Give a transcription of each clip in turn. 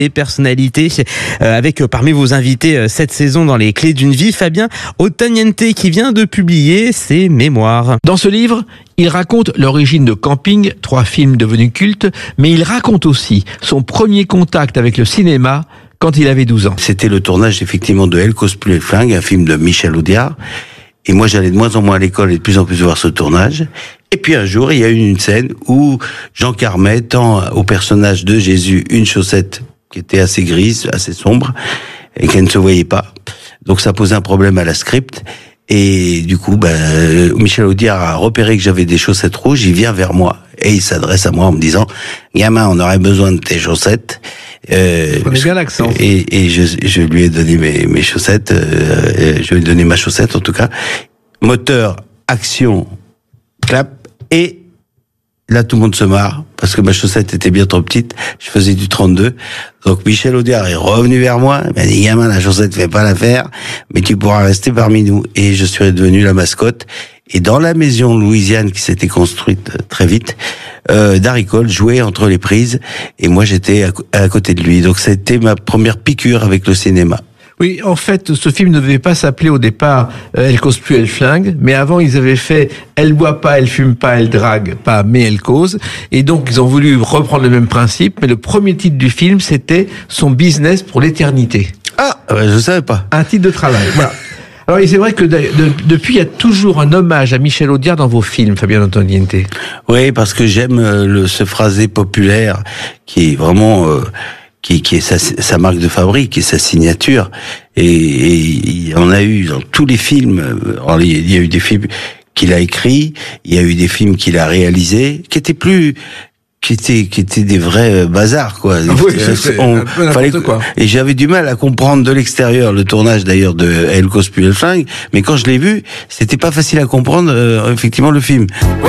et personnalités, avec parmi vos invités cette saison dans les Clés d'une vie, Fabien Ottaniente, qui vient de publier ses mémoires. Dans ce livre, il raconte l'origine de Camping, 3 films devenus cultes, mais il raconte aussi son premier contact avec le cinéma quand il avait 12 ans. C'était le tournage effectivement de Elle cause plus les flingues, un film de Michel Audiard. Et moi, j'allais de moins en moins à l'école et de plus en plus voir ce tournage. Et puis un jour, il y a eu une scène où Jean Carmet tend au personnage de Jésus une chaussette qui était assez grise, assez sombre, et qui ne se voyait pas. Donc ça posait un problème à la script. Et du coup, Michel Audiard a repéré que j'avais des chaussettes rouges, il vient vers moi. Et il s'adresse à moi en me disant « Gamin, on aurait besoin de tes chaussettes. » Prenez bien l'accent. Et je lui ai donné mes chaussettes, je lui ai donné ma chaussette en tout cas. Moteur, action, clap, et là tout le monde se marre, parce que ma chaussette était bien trop petite, je faisais du 32. Donc Michel Audiard est revenu vers moi, il m'a dit « Gamin, la chaussette fait pas l'affaire, mais tu pourras rester parmi nous. » Et je suis devenu la mascotte. Et dans la maison Louisiane qui s'était construite très vite, Darry Cole jouait entre les prises, et moi j'étais à côté de lui. Donc c'était ma première piqûre avec le cinéma. Oui, en fait, ce film ne devait pas s'appeler au départ Elle cause plus, elle flingue, mais avant ils avaient fait Elle boit pas, elle fume pas, elle drague pas, mais elle cause. Et donc ils ont voulu reprendre le même principe, mais le premier titre du film c'était Son business pour l'éternité. Ah, je savais pas. Un titre de travail, voilà. Alors c'est vrai que depuis il y a toujours un hommage à Michel Audiard dans vos films, Fabien Ottaniente. Oui, parce que j'aime ce phrasé populaire qui est vraiment qui est sa marque de fabrique, qui est sa signature. Et il y en a eu dans tous les films. Alors, il y a eu des films qu'il a écrits, il y a eu des films qu'il a réalisés, qui étaient des vrais bazars, quoi. Oui, fallait quoi. Et j'avais du mal à comprendre de l'extérieur le tournage d'ailleurs de Elle cause plus elle flingue, mais quand je l'ai vu, c'était pas facile à comprendre effectivement le film.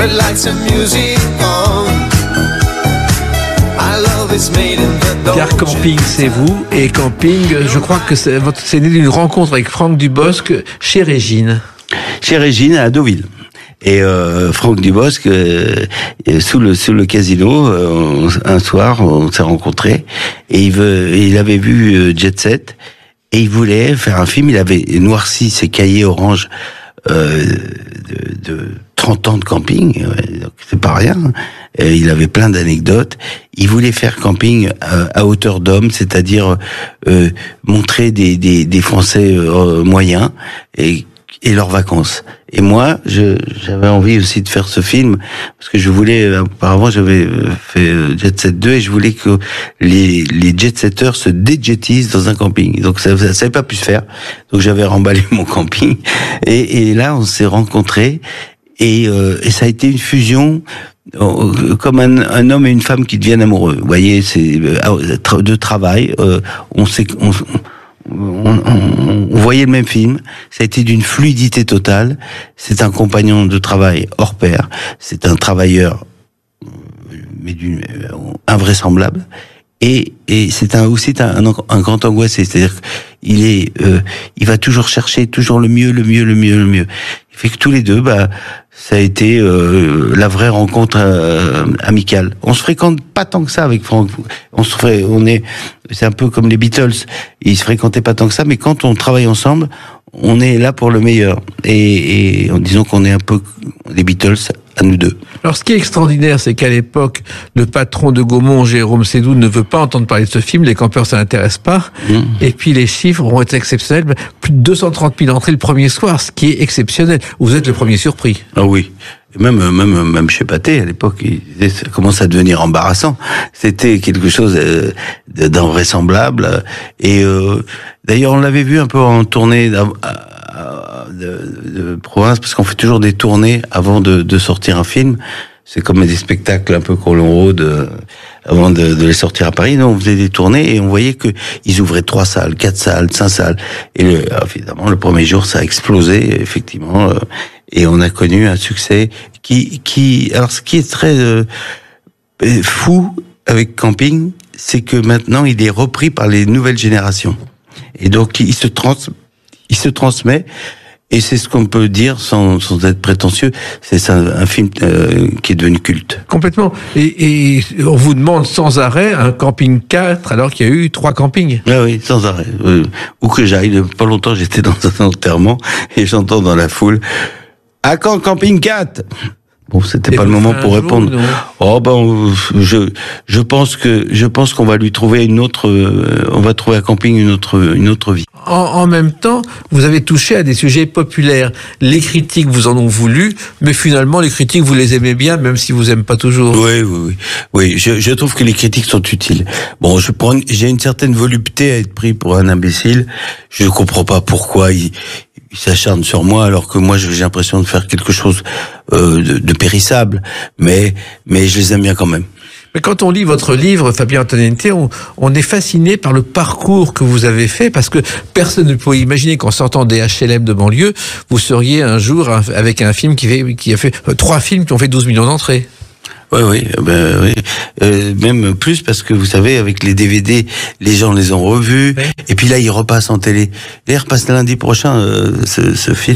Car Camping, c'est vous, et Camping, je crois que c'est né d'une rencontre avec Franck Dubosc chez Régine. Chez Régine à Deauville. Et Franck Dubosc, sous le casino, un soir, on s'est rencontrés, et il avait vu Jet Set, et il voulait faire un film. Il avait noirci ses cahiers orange de 30 ans de camping, donc c'est pas rien. Et il avait plein d'anecdotes. Il voulait faire camping à hauteur d'homme, c'est-à-dire montrer des Français moyens et leurs vacances. Et moi, j'avais envie aussi de faire ce film, parce que je voulais, auparavant j'avais fait Jet Set 2, et je voulais que les jet-setters se déjettisent dans un camping. Donc ça n'avait pas pu se faire. Donc j'avais remballé mon camping, et là on s'est rencontrés, et ça a été une fusion, comme un homme et une femme qui deviennent amoureux. Vous voyez, c'est de travail, on voyait le même film, ça a été d'une fluidité totale. C'est un compagnon de travail hors pair, c'est un travailleur mais invraisemblable, et c'est aussi un grand angoissé, c'est-à-dire qu'il il va toujours chercher toujours le mieux. Il fait que tous les deux, ça a été la vraie rencontre amicale. On se fréquente pas tant que ça avec Franck. C'est un peu comme les Beatles. Ils se fréquentaient pas tant que ça, mais quand on travaille ensemble, on est là pour le meilleur. Et en disant qu'on est un peu les Beatles à nous deux. Alors, ce qui est extraordinaire, c'est qu'à l'époque, le patron de Gaumont, Jérôme Sédou, ne veut pas entendre parler de ce film. Les campeurs, ça n'intéresse pas. Et puis, les chiffres ont été exceptionnels. Plus de 230 000 entrées le premier soir, ce qui est exceptionnel. Vous êtes le premier surpris. Ah oui. Et même chez Pathé, à l'époque, ça commence à devenir embarrassant. C'était quelque chose d'invraisemblable. Et d'ailleurs, on l'avait vu un peu en tournée de province, parce qu'on fait toujours des tournées avant de sortir un film. C'est comme des spectacles un peu qu'on rôde avant de les sortir à Paris. Nous, on faisait des tournées et on voyait que ils ouvraient 3 salles, 4 salles, 5 salles. Et évidemment, le premier jour, ça a explosé, effectivement. Et on a connu un succès alors, ce qui est très fou avec Camping, c'est que maintenant, il est repris par les nouvelles générations. Et donc, il se transmet. Et c'est ce qu'on peut dire sans être prétentieux. C'est un film qui est devenu culte. Complètement. Et on vous demande sans arrêt un camping 4 alors qu'il y a eu 3 campings. Ah oui, sans arrêt. Où que j'aille, pas longtemps j'étais dans un enterrement et j'entends dans la foule « À quand camping 4 ?» Bon, c'était pas le moment pour répondre. Oh ben, je pense qu'on va lui trouver on va trouver à camping une autre vie. En même temps, vous avez touché à des sujets populaires. Les critiques vous en ont voulu, mais finalement les critiques vous les aimez bien, même si vous aimez pas toujours. Oui. Je trouve que les critiques sont utiles. Bon, j'ai une certaine volupté à être pris pour un imbécile. Je ne comprends pas pourquoi il s'acharne sur moi alors que moi j'ai l'impression de faire quelque chose de périssable, mais je les aime bien quand même. Mais quand on lit votre livre, Fabien Antoniente, on est fasciné par le parcours que vous avez fait, parce que personne ne peut imaginer qu'en sortant des HLM de banlieue, vous seriez un jour avec un film qui a fait 3 films qui ont fait 12 millions d'entrées. Oui. Même plus parce que vous savez, avec les DVD, les gens les ont revus. Oui. Et puis là, il repasse en télé. Et il repasse lundi prochain, ce film.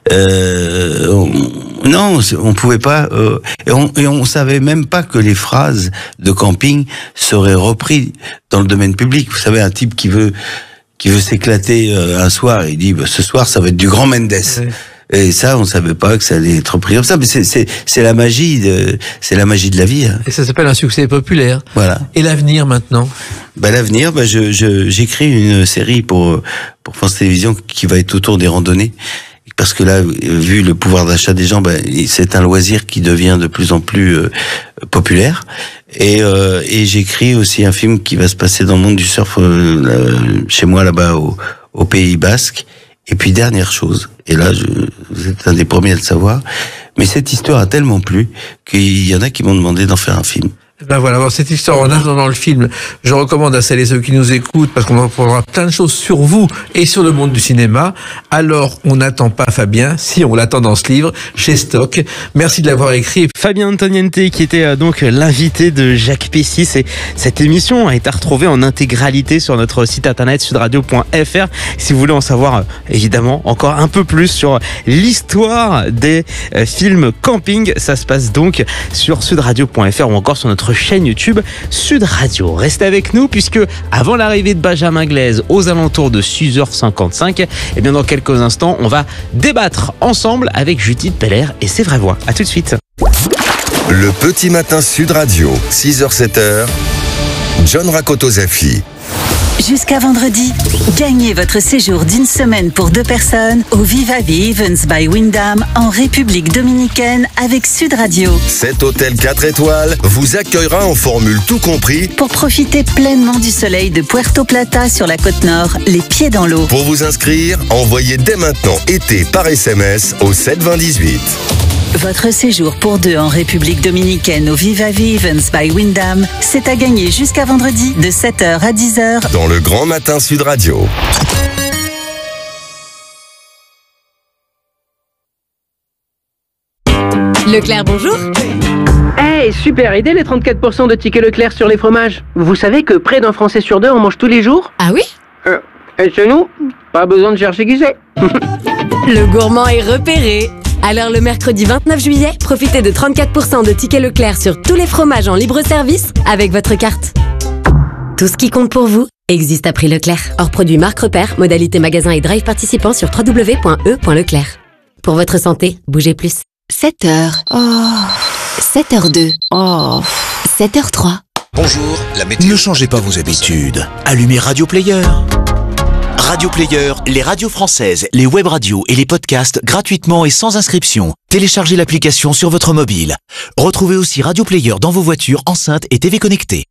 Non, on pouvait pas. Et on savait même pas que les phrases de camping seraient reprises dans le domaine public. Vous savez, un type qui veut s'éclater un soir, il dit ce soir ça va être du Grand Mendes. Oui. Et ça, on savait pas que ça allait être pris comme ça. Mais c'est la magie de la vie. Hein. Et ça s'appelle un succès populaire. Voilà. Et l'avenir maintenant? L'avenir, j'écris une série pour France Télévisions qui va être autour des randonnées. Parce que là, vu le pouvoir d'achat des gens, c'est un loisir qui devient de plus en plus populaire. Et j'écris aussi un film qui va se passer dans le monde du surf chez moi là-bas au Pays Basque. Et puis dernière chose, et là vous êtes un des premiers à le savoir, mais cette histoire a tellement plu qu'il y en a qui m'ont demandé d'en faire un film. Voilà, alors cette histoire, en attendant le film, je recommande à celles et ceux qui nous écoutent, parce qu'on apprendra plein de choses sur vous et sur le monde du cinéma. Alors, on n'attend pas Fabien, si on l'attend dans ce livre, chez Stock. Merci de l'avoir écrit. Fabien Antoniente, qui était donc l'invité de Jacques Pessis, et cette émission a été retrouvée en intégralité sur notre site internet sudradio.fr. Si vous voulez en savoir, évidemment, encore un peu plus sur l'histoire des films camping, ça se passe donc sur sudradio.fr ou encore sur notre chaîne YouTube Sud Radio. Restez avec nous puisque avant l'arrivée de Benjamin Glaise aux alentours de 6h55, et bien dans quelques instants, on va débattre ensemble avec Judith Peller et ses vraies voix. À tout de suite. Le petit matin Sud Radio, 6h-7h, John Rakotozafi. Jusqu'à vendredi, gagnez votre séjour d'une semaine pour 2 personnes au Viva-Vie Events by Wyndham en République Dominicaine avec Sud Radio. Cet hôtel 4 étoiles vous accueillera en formule tout compris pour profiter pleinement du soleil de Puerto Plata sur la côte nord, les pieds dans l'eau. Pour vous inscrire, envoyez dès maintenant été par SMS au 72018. Votre séjour pour 2 en République Dominicaine au Viva-Vie Events by Wyndham, c'est à gagner jusqu'à vendredi de 7h à 10h dans le Grand Matin Sud Radio. Leclerc, bonjour. Hey, super idée les 34% de tickets Leclerc sur les fromages. Vous savez que près d'un Français sur 2 en mange tous les jours? Ah oui? Et chez nous, pas besoin de chercher qui c'est. Le gourmand est repéré. Alors le mercredi 29 juillet, profitez de 34% de tickets Leclerc sur tous les fromages en libre service avec votre carte. Tout ce qui compte pour vous existe à prix Leclerc. Hors produit marque repère, modalité magasin et drive participant sur www.e.leclerc. Pour votre santé, bougez plus. 7h. Oh. 7h02. Oh. 7h03. Bonjour, la météo. Ne changez pas vos habitudes. Allumez Radio Player. Radio Player, les radios françaises, les web radios et les podcasts gratuitement et sans inscription. Téléchargez l'application sur votre mobile. Retrouvez aussi Radio Player dans vos voitures, enceintes et TV connectées.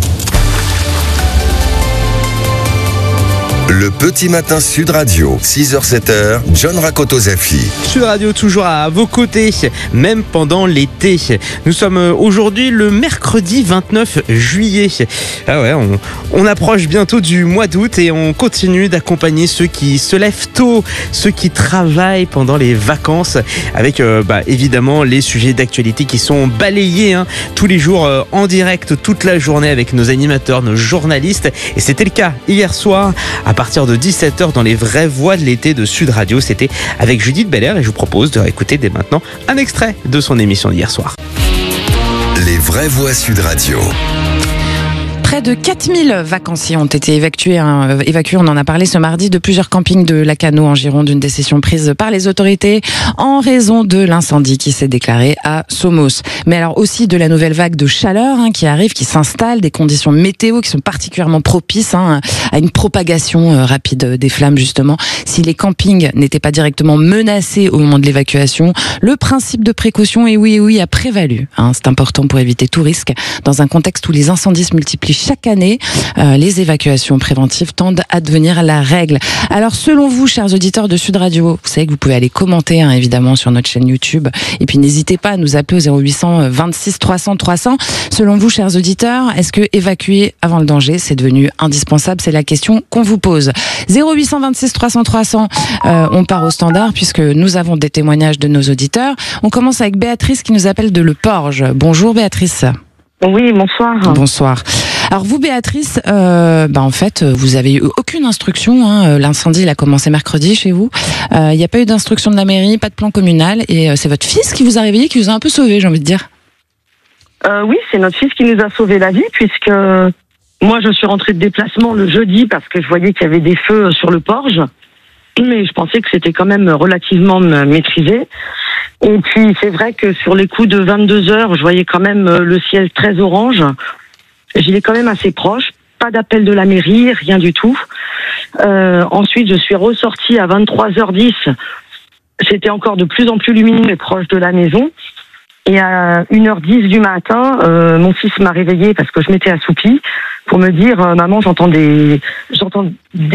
Le petit matin Sud Radio, 6h-7h, John Rakotozafi. Sud Radio toujours à vos côtés, même pendant l'été. Nous sommes aujourd'hui le mercredi 29 juillet. Ah ouais, on approche bientôt du mois d'août et on continue d'accompagner ceux qui se lèvent tôt, ceux qui travaillent pendant les vacances, avec évidemment les sujets d'actualité qui sont balayés tous les jours en direct toute la journée avec nos animateurs, nos journalistes. Et c'était le cas hier soir à partir de 17h dans les vraies voix de l'été de Sud Radio. C'était avec Judith Belair et je vous propose de réécouter dès maintenant un extrait de son émission d'hier soir. Les vraies voix Sud Radio. Près de 4000 vacanciers ont été évacués, on en a parlé ce mardi, de plusieurs campings de Lacanau en Gironde, une décision prise par les autorités en raison de l'incendie qui s'est déclaré à Somos. Mais alors aussi de la nouvelle vague de chaleur qui arrive, qui s'installe, des conditions météo qui sont particulièrement propices à une propagation rapide des flammes justement. Si les campings n'étaient pas directement menacés au moment de l'évacuation, le principe de précaution, et oui, a prévalu. C'est important pour éviter tout risque. Dans un contexte où les incendies se multiplient chaque année, les évacuations préventives tendent à devenir la règle. Alors selon vous, chers auditeurs de Sud Radio, vous savez que vous pouvez aller commenter évidemment sur notre chaîne YouTube, et puis n'hésitez pas à nous appeler au 0800 26 300 300. Selon vous, chers auditeurs, est-ce que évacuer avant le danger, c'est devenu indispensable? C'est la question qu'on vous pose. 0800 26 300 300, on part au standard puisque nous avons des témoignages de nos auditeurs. On commence avec Béatrice qui nous appelle de Le Porge. Bonjour Béatrice. Oui, bonsoir. Bonsoir. Alors vous, Béatrice, en fait, vous avez eu aucune instruction. L'incendie, il a commencé mercredi chez vous. Il n'y a pas eu d'instruction de la mairie, pas de plan communal, et c'est votre fils qui vous a réveillé, qui vous a un peu sauvé, j'ai envie de dire. Oui, c'est notre fils qui nous a sauvé la vie, puisque moi, je suis rentrée de déplacement le jeudi parce que je voyais qu'il y avait des feux sur le Porge, mais je pensais que c'était quand même relativement maîtrisé. Et puis, c'est vrai que sur les coups de 22 heures, je voyais quand même le ciel très orange. J'y vais quand même assez proche. Pas d'appel de la mairie, rien du tout. Ensuite, je suis ressortie à 23h10. C'était encore de plus en plus lumineux et proche de la maison. Et à 1h10 du matin, mon fils m'a réveillée parce que je m'étais assoupie pour me dire « Maman, j'entends des explosions ».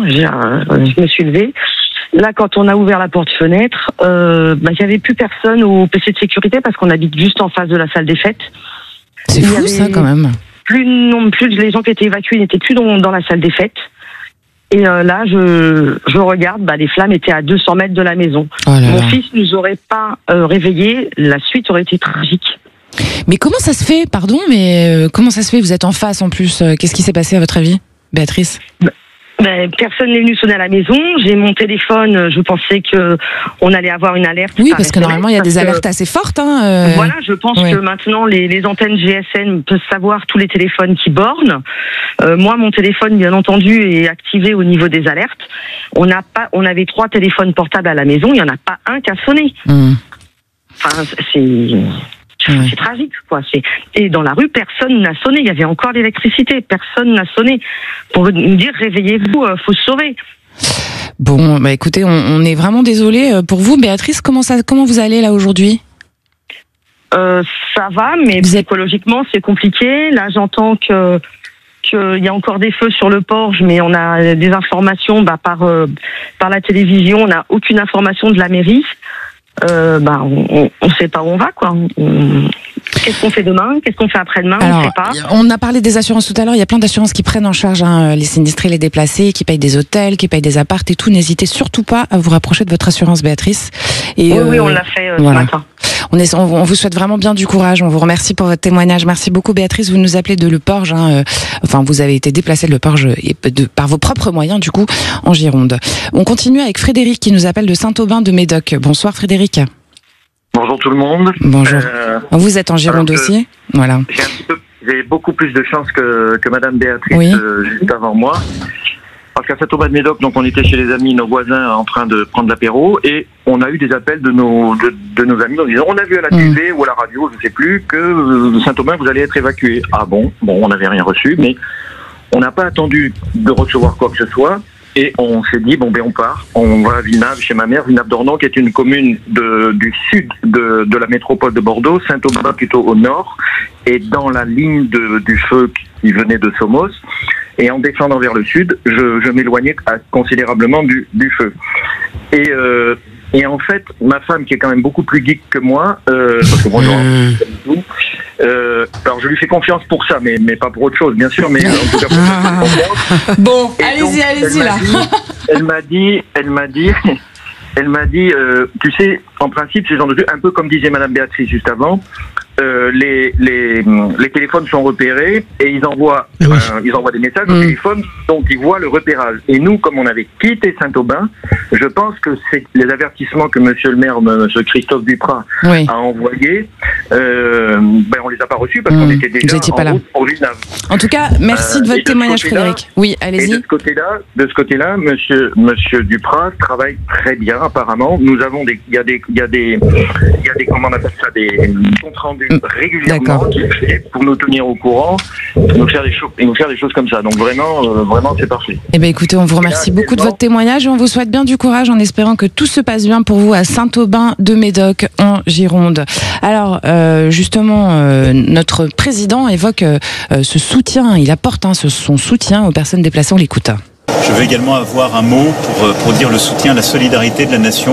Je me suis levée. Là, quand on a ouvert la porte-fenêtre, il n'y avait plus personne au PC de sécurité parce qu'on habite juste en face de la salle des fêtes. C'est fou ça quand même. Plus les gens qui étaient évacués n'étaient plus dans la salle des fêtes. Et là, je regarde, les flammes étaient à 200 mètres de la maison. Oh là là. Mon fils nous aurait pas réveillés, la suite aurait été tragique. Mais comment ça se fait, comment ça se fait? Vous êtes en face en plus. Qu'est-ce qui s'est passé à votre avis, Béatrice? Personne n'est venu sonner à la maison. J'ai mon téléphone. Je pensais que on allait avoir une alerte. Oui, parce que normalement il y a des alertes assez fortes. Voilà, je pense que maintenant les antennes GSM peuvent savoir tous les téléphones qui bornent. Moi, mon téléphone, bien entendu, est activé au niveau des alertes. On avait 3 téléphones portables à la maison. Il y en a pas un qui a sonné. Enfin, c'est tragique, quoi. Et dans la rue, personne n'a sonné. Il y avait encore l'électricité. Personne n'a sonné pour nous dire réveillez-vous, faut se sauver. Bon, écoutez, on est vraiment désolé pour vous, Béatrice. Comment vous allez là aujourd'hui? Ça va, mais psychologiquement c'est compliqué. Là, j'entends qu'il y a encore des feux sur le Porge, mais on a des informations par la télévision. On n'a aucune information de la mairie. On sait pas où on va, quoi. Qu'est-ce qu'on fait demain? Qu'est-ce qu'on fait après-demain? On sait pas. On a parlé des assurances tout à l'heure. Il y a plein d'assurances qui prennent en charge les sinistrés, les déplacés, qui payent des hôtels, qui payent des apparts et tout. N'hésitez surtout pas à vous rapprocher de votre assurance, Béatrice. Et oui, on l'a fait ce matin. On vous souhaite vraiment bien du courage. On vous remercie pour votre témoignage. Merci beaucoup, Béatrice. Vous nous appelez de Le Porge. Vous avez été déplacée de Le Porge par vos propres moyens, du coup, en Gironde. On continue avec Frédéric qui nous appelle de Saint-Aubin de Médoc. Bonsoir, Frédéric. Bonjour tout le monde. Bonjour. Vous êtes en Gironde aussi. Voilà. J'ai beaucoup plus de chance que Madame Béatrice juste avant moi. Parce qu'à Saint-Aubin de Médoc, donc on était chez les amis, nos voisins, en train de prendre l'apéro, et on a eu des appels de nos amis en disant on a vu à la TV ou à la radio, je ne sais plus, que Saint-Aubin vous allez être évacué. Ah bon, on n'avait rien reçu, mais on n'a pas attendu de recevoir quoi que ce soit. Et on s'est dit, on part, on va à Villeneuve, chez ma mère, Villeneuve-d'Ornon, qui est une commune du sud de la métropole de Bordeaux, Saint-Aubin plutôt au nord, et dans la ligne du feu qui venait de Somos. Et en descendant vers le sud, je m'éloignais considérablement du feu. Et en fait, ma femme, qui est quand même beaucoup plus geek que moi, parce que moi, alors je lui fais confiance pour ça, mais pas pour autre chose, bien sûr, mais en tout cas pour ça. Bon, allez-y là. Elle m'a dit, tu sais, en principe, ces gens de jeu, un peu comme disait Madame Béatrice juste avant, les téléphones sont repérés et ils envoient des messages au téléphone, donc ils voient le repérage. Et nous, comme on avait quitté Saint-Aubin, je pense que c'est les avertissements que monsieur le maire, monsieur Christophe Duprat, a envoyés, on les a pas reçus parce qu'on était déjà en route pour Villeneuve. En tout cas, merci de votre témoignage, Frédéric. Oui, allez-y. Et de ce côté-là, monsieur Duprat travaille très bien, apparemment. Nous avons il y a des comment on appelle ça, des comptes rendus régulièrement qu'il fait pour nous tenir au courant, nous faire des choses comme ça. Donc vraiment, c'est parfait. Eh bien, écoutez, on vous remercie beaucoup de votre témoignage et on vous souhaite bien du courage en espérant que tout se passe bien pour vous à Saint-Aubin-de-Médoc en Gironde. Alors, justement, notre président évoque ce soutien, il apporte son soutien aux personnes déplacées. On l'écoute. Je veux également avoir un mot pour dire le soutien, la solidarité de la nation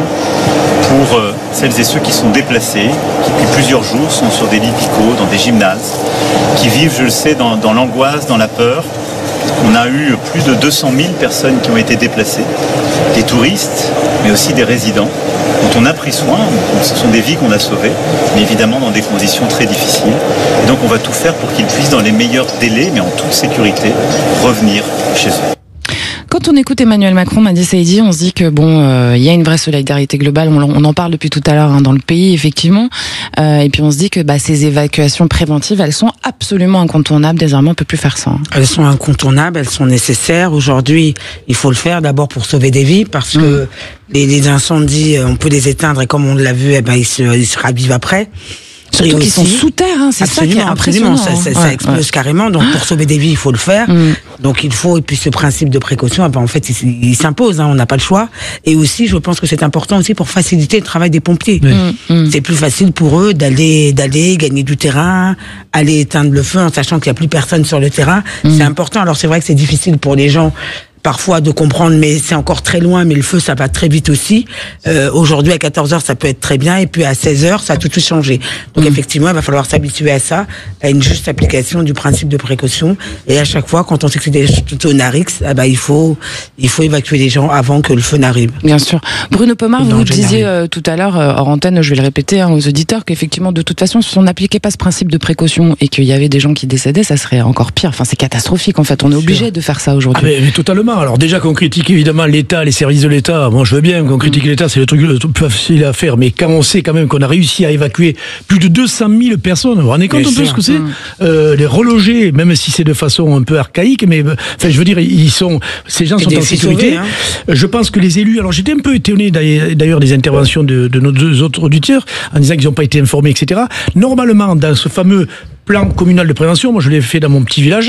pour celles et ceux qui sont déplacés, qui depuis plusieurs jours sont sur des lits picaux, dans des gymnases, qui vivent, je le sais, dans l'angoisse, dans la peur. On a eu plus de 200 000 personnes qui ont été déplacées, des touristes, mais aussi des résidents, dont on a pris soin. Ce sont des vies qu'on a sauvées, mais évidemment dans des conditions très difficiles. Et donc on va tout faire pour qu'ils puissent, dans les meilleurs délais, mais en toute sécurité, revenir chez eux. Quand on écoute Emmanuel Macron, Madi Saïdi, on se dit que il y a une vraie solidarité globale. On en parle depuis tout à l'heure dans le pays, effectivement. Et puis on se dit que ces évacuations préventives, elles sont absolument incontournables. Désormais, on peut plus faire ça. Elles sont incontournables, elles sont nécessaires. Aujourd'hui, il faut le faire d'abord pour sauver des vies, parce que les incendies, on peut les éteindre et comme on l'a vu, ils se ravivent après. Surtout qu'ils sont sous terre, c'est ça qui est impressionnant. Ça explose carrément, donc pour sauver des vies, il faut le faire. Donc il faut, et puis ce principe de précaution, en fait, il s'impose, on n'a pas le choix. Et aussi, je pense que c'est important aussi pour faciliter le travail des pompiers. C'est plus facile pour eux d'aller gagner du terrain, aller éteindre le feu en sachant qu'il n'y a plus personne sur le terrain. C'est important. Alors c'est vrai que c'est difficile pour les gens parfois de comprendre, mais c'est encore très loin, mais le feu, ça va très vite aussi. Aujourd'hui, à 14h, ça peut être très bien, et puis à 16h, ça a tout changé. Donc effectivement, il va falloir s'habituer à ça, à une juste application du principe de précaution, et à chaque fois, quand on sait que c'est des zones à risque, il faut évacuer les gens avant que le feu n'arrive. Bien sûr. Bruno Pomar, vous disiez tout à l'heure, hors antenne, je vais le répéter aux auditeurs, qu'effectivement, de toute façon, si on n'appliquait pas ce principe de précaution et qu'il y avait des gens qui décédaient, ça serait encore pire. Enfin, c'est catastrophique, en fait. On est obligé de faire ça aujourd'hui. Mais totalement. Alors déjà qu'on critique évidemment l'État, les services de l'État, moi je veux bien qu'on critique l'État, c'est le truc le plus facile à faire, mais quand on sait quand même qu'on a réussi à évacuer plus de 200 000 personnes, vous vous rendez compte un peu ce que c'est les reloger, même si c'est de façon un peu archaïque, mais enfin je veux dire, ces gens sont en sécurité. Je pense que les élus, alors j'étais un peu étonné d'ailleurs des interventions de nos deux autres auditeurs, en disant qu'ils n'ont pas été informés, etc. Normalement, dans ce fameux plan communal de prévention, moi je l'ai fait dans mon petit village,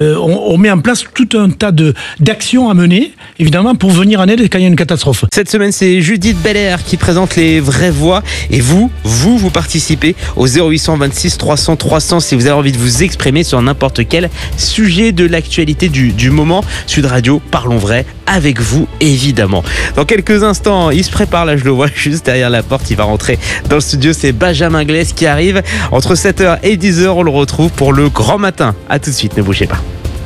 on met en place tout un tas d'actions à mener, évidemment, pour venir en aide quand il y a une catastrophe. Cette semaine, c'est Judith Belair qui présente les vraies voix, et vous participez au 0800 26 300 300 si vous avez envie de vous exprimer sur n'importe quel sujet de l'actualité du moment. Sud Radio, parlons vrai avec vous, évidemment. Dans quelques instants, il se prépare, là je le vois juste derrière la porte, il va rentrer dans le studio, c'est Benjamin Glaise qui arrive. Entre 7h et 10h, on le retrouve pour le grand matin. A tout de suite, ne bougez pas.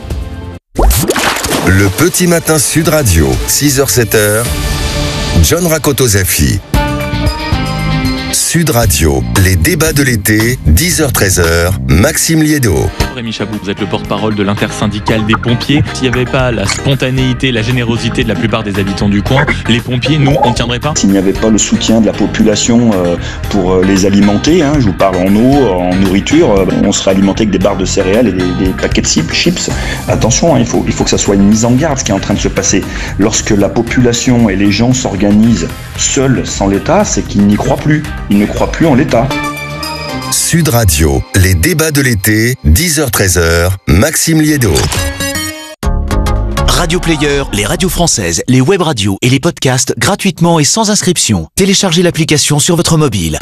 Le petit matin Sud Radio, 6h-7h, John Rakoto-Zafi. Sud Radio, les débats de l'été, 10h-13h, Maxime Liédo. Rémi Chabou, vous êtes le porte-parole de l'intersyndicale des pompiers. S'il n'y avait pas la spontanéité, la générosité de la plupart des habitants du coin, les pompiers, nous, on ne tiendrait pas. S'il n'y avait pas le soutien de la population pour les alimenter, je vous parle en eau, en nourriture, on serait alimenté avec des barres de céréales et des paquets de chips. Attention, il faut que ça soit une mise en garde ce qui est en train de se passer. Lorsque la population et les gens s'organisent seuls sans l'État, c'est qu'ils n'y croient plus. Ils ne croient plus en l'État. Sud Radio, les débats de l'été, 10h-13h, Maxime Liédo. Radio Player, les radios françaises, les web radios et les podcasts gratuitement et sans inscription. Téléchargez l'application sur votre mobile.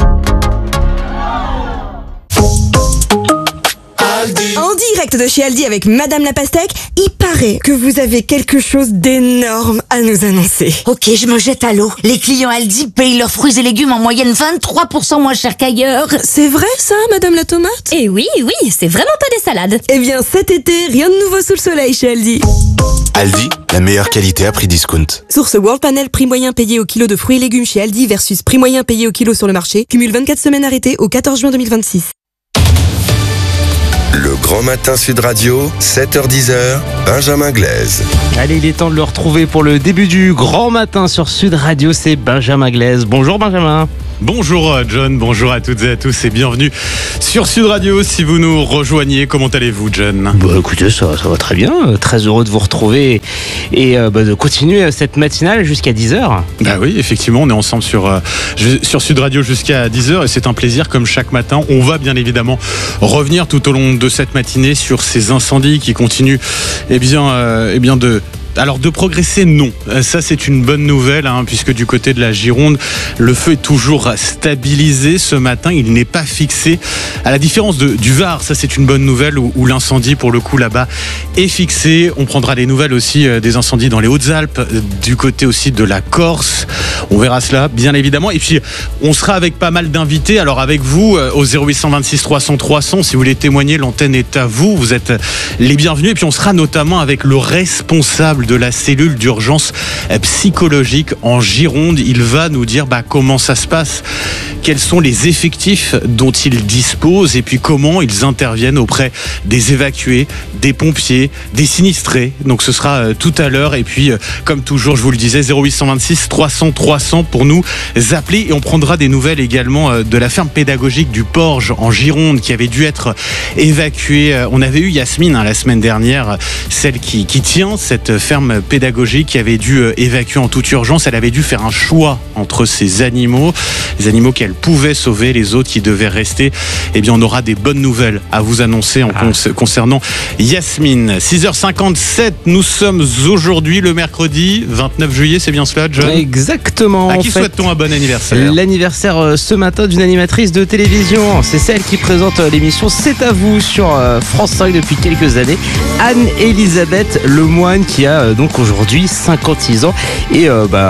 En direct de chez Aldi avec Madame la Pastèque, il paraît que vous avez quelque chose d'énorme à nous annoncer. Ok, je me jette à l'eau. Les clients Aldi payent leurs fruits et légumes en moyenne 23% moins cher qu'ailleurs. C'est vrai ça, Madame la Tomate? Eh oui, c'est vraiment pas des salades. Eh bien cet été, rien de nouveau sous le soleil chez Aldi. Aldi, la meilleure qualité à prix discount. Source World Panel, prix moyen payé au kilo de fruits et légumes chez Aldi versus prix moyen payé au kilo sur le marché. Cumule 24 semaines arrêtées au 14 juin 2026. Le Grand Matin Sud Radio, 7h-10h, Benjamin Glaise. Allez, il est temps de le retrouver pour le début du Grand Matin sur Sud Radio, c'est Benjamin Glaise. Bonjour Benjamin. Bonjour John, bonjour à toutes et à tous et bienvenue sur Sud Radio. Si vous nous rejoignez, comment allez-vous John ? Écoutez, ça va très bien, très heureux de vous retrouver et de continuer cette matinale jusqu'à 10h. Bah oui, effectivement, on est ensemble sur Sud Radio jusqu'à 10h et c'est un plaisir comme chaque matin. On va bien évidemment revenir tout au long de cette matinée sur ces incendies qui continuent de progresser, non. Ça, c'est une bonne nouvelle, puisque du côté de la Gironde, le feu est toujours stabilisé. Ce matin, il n'est pas fixé. À la différence du Var, ça, c'est une bonne nouvelle, où l'incendie, pour le coup, là-bas, est fixé. On prendra des nouvelles aussi des incendies dans les Hautes-Alpes, du côté aussi de la Corse. On verra cela, bien évidemment. Et puis, on sera avec pas mal d'invités. Alors, avec vous, au 0826 300 300, si vous voulez témoigner, l'antenne est à vous. Vous êtes les bienvenus. Et puis, on sera notamment avec le responsable de la cellule d'urgence psychologique en Gironde. Il va nous dire comment ça se passe, quels sont les effectifs dont ils disposent et puis comment ils interviennent auprès des évacués, des pompiers, des sinistrés. Donc ce sera tout à l'heure et puis comme toujours, je vous le disais, 0826 300 300 pour nous appeler et on prendra des nouvelles également de la ferme pédagogique du Porge en Gironde qui avait dû être évacuée. On avait eu Yasmine la semaine dernière, celle qui tient cette ferme pédagogique qui avait dû évacuer en toute urgence. Elle avait dû faire un choix entre ces animaux, les animaux qu'elle pouvait sauver, les autres qui devaient rester. Eh bien, on aura des bonnes nouvelles à vous annoncer concernant Yasmine. 6h57, nous sommes aujourd'hui le mercredi 29 juillet, c'est bien cela, John ? Exactement. À qui souhaite-t-on un bon anniversaire ? L'anniversaire ce matin d'une animatrice de télévision. C'est celle qui présente l'émission C'est à vous sur France 5 depuis quelques années. Anne-Elisabeth Lemoine qui a donc aujourd'hui 56 ans et il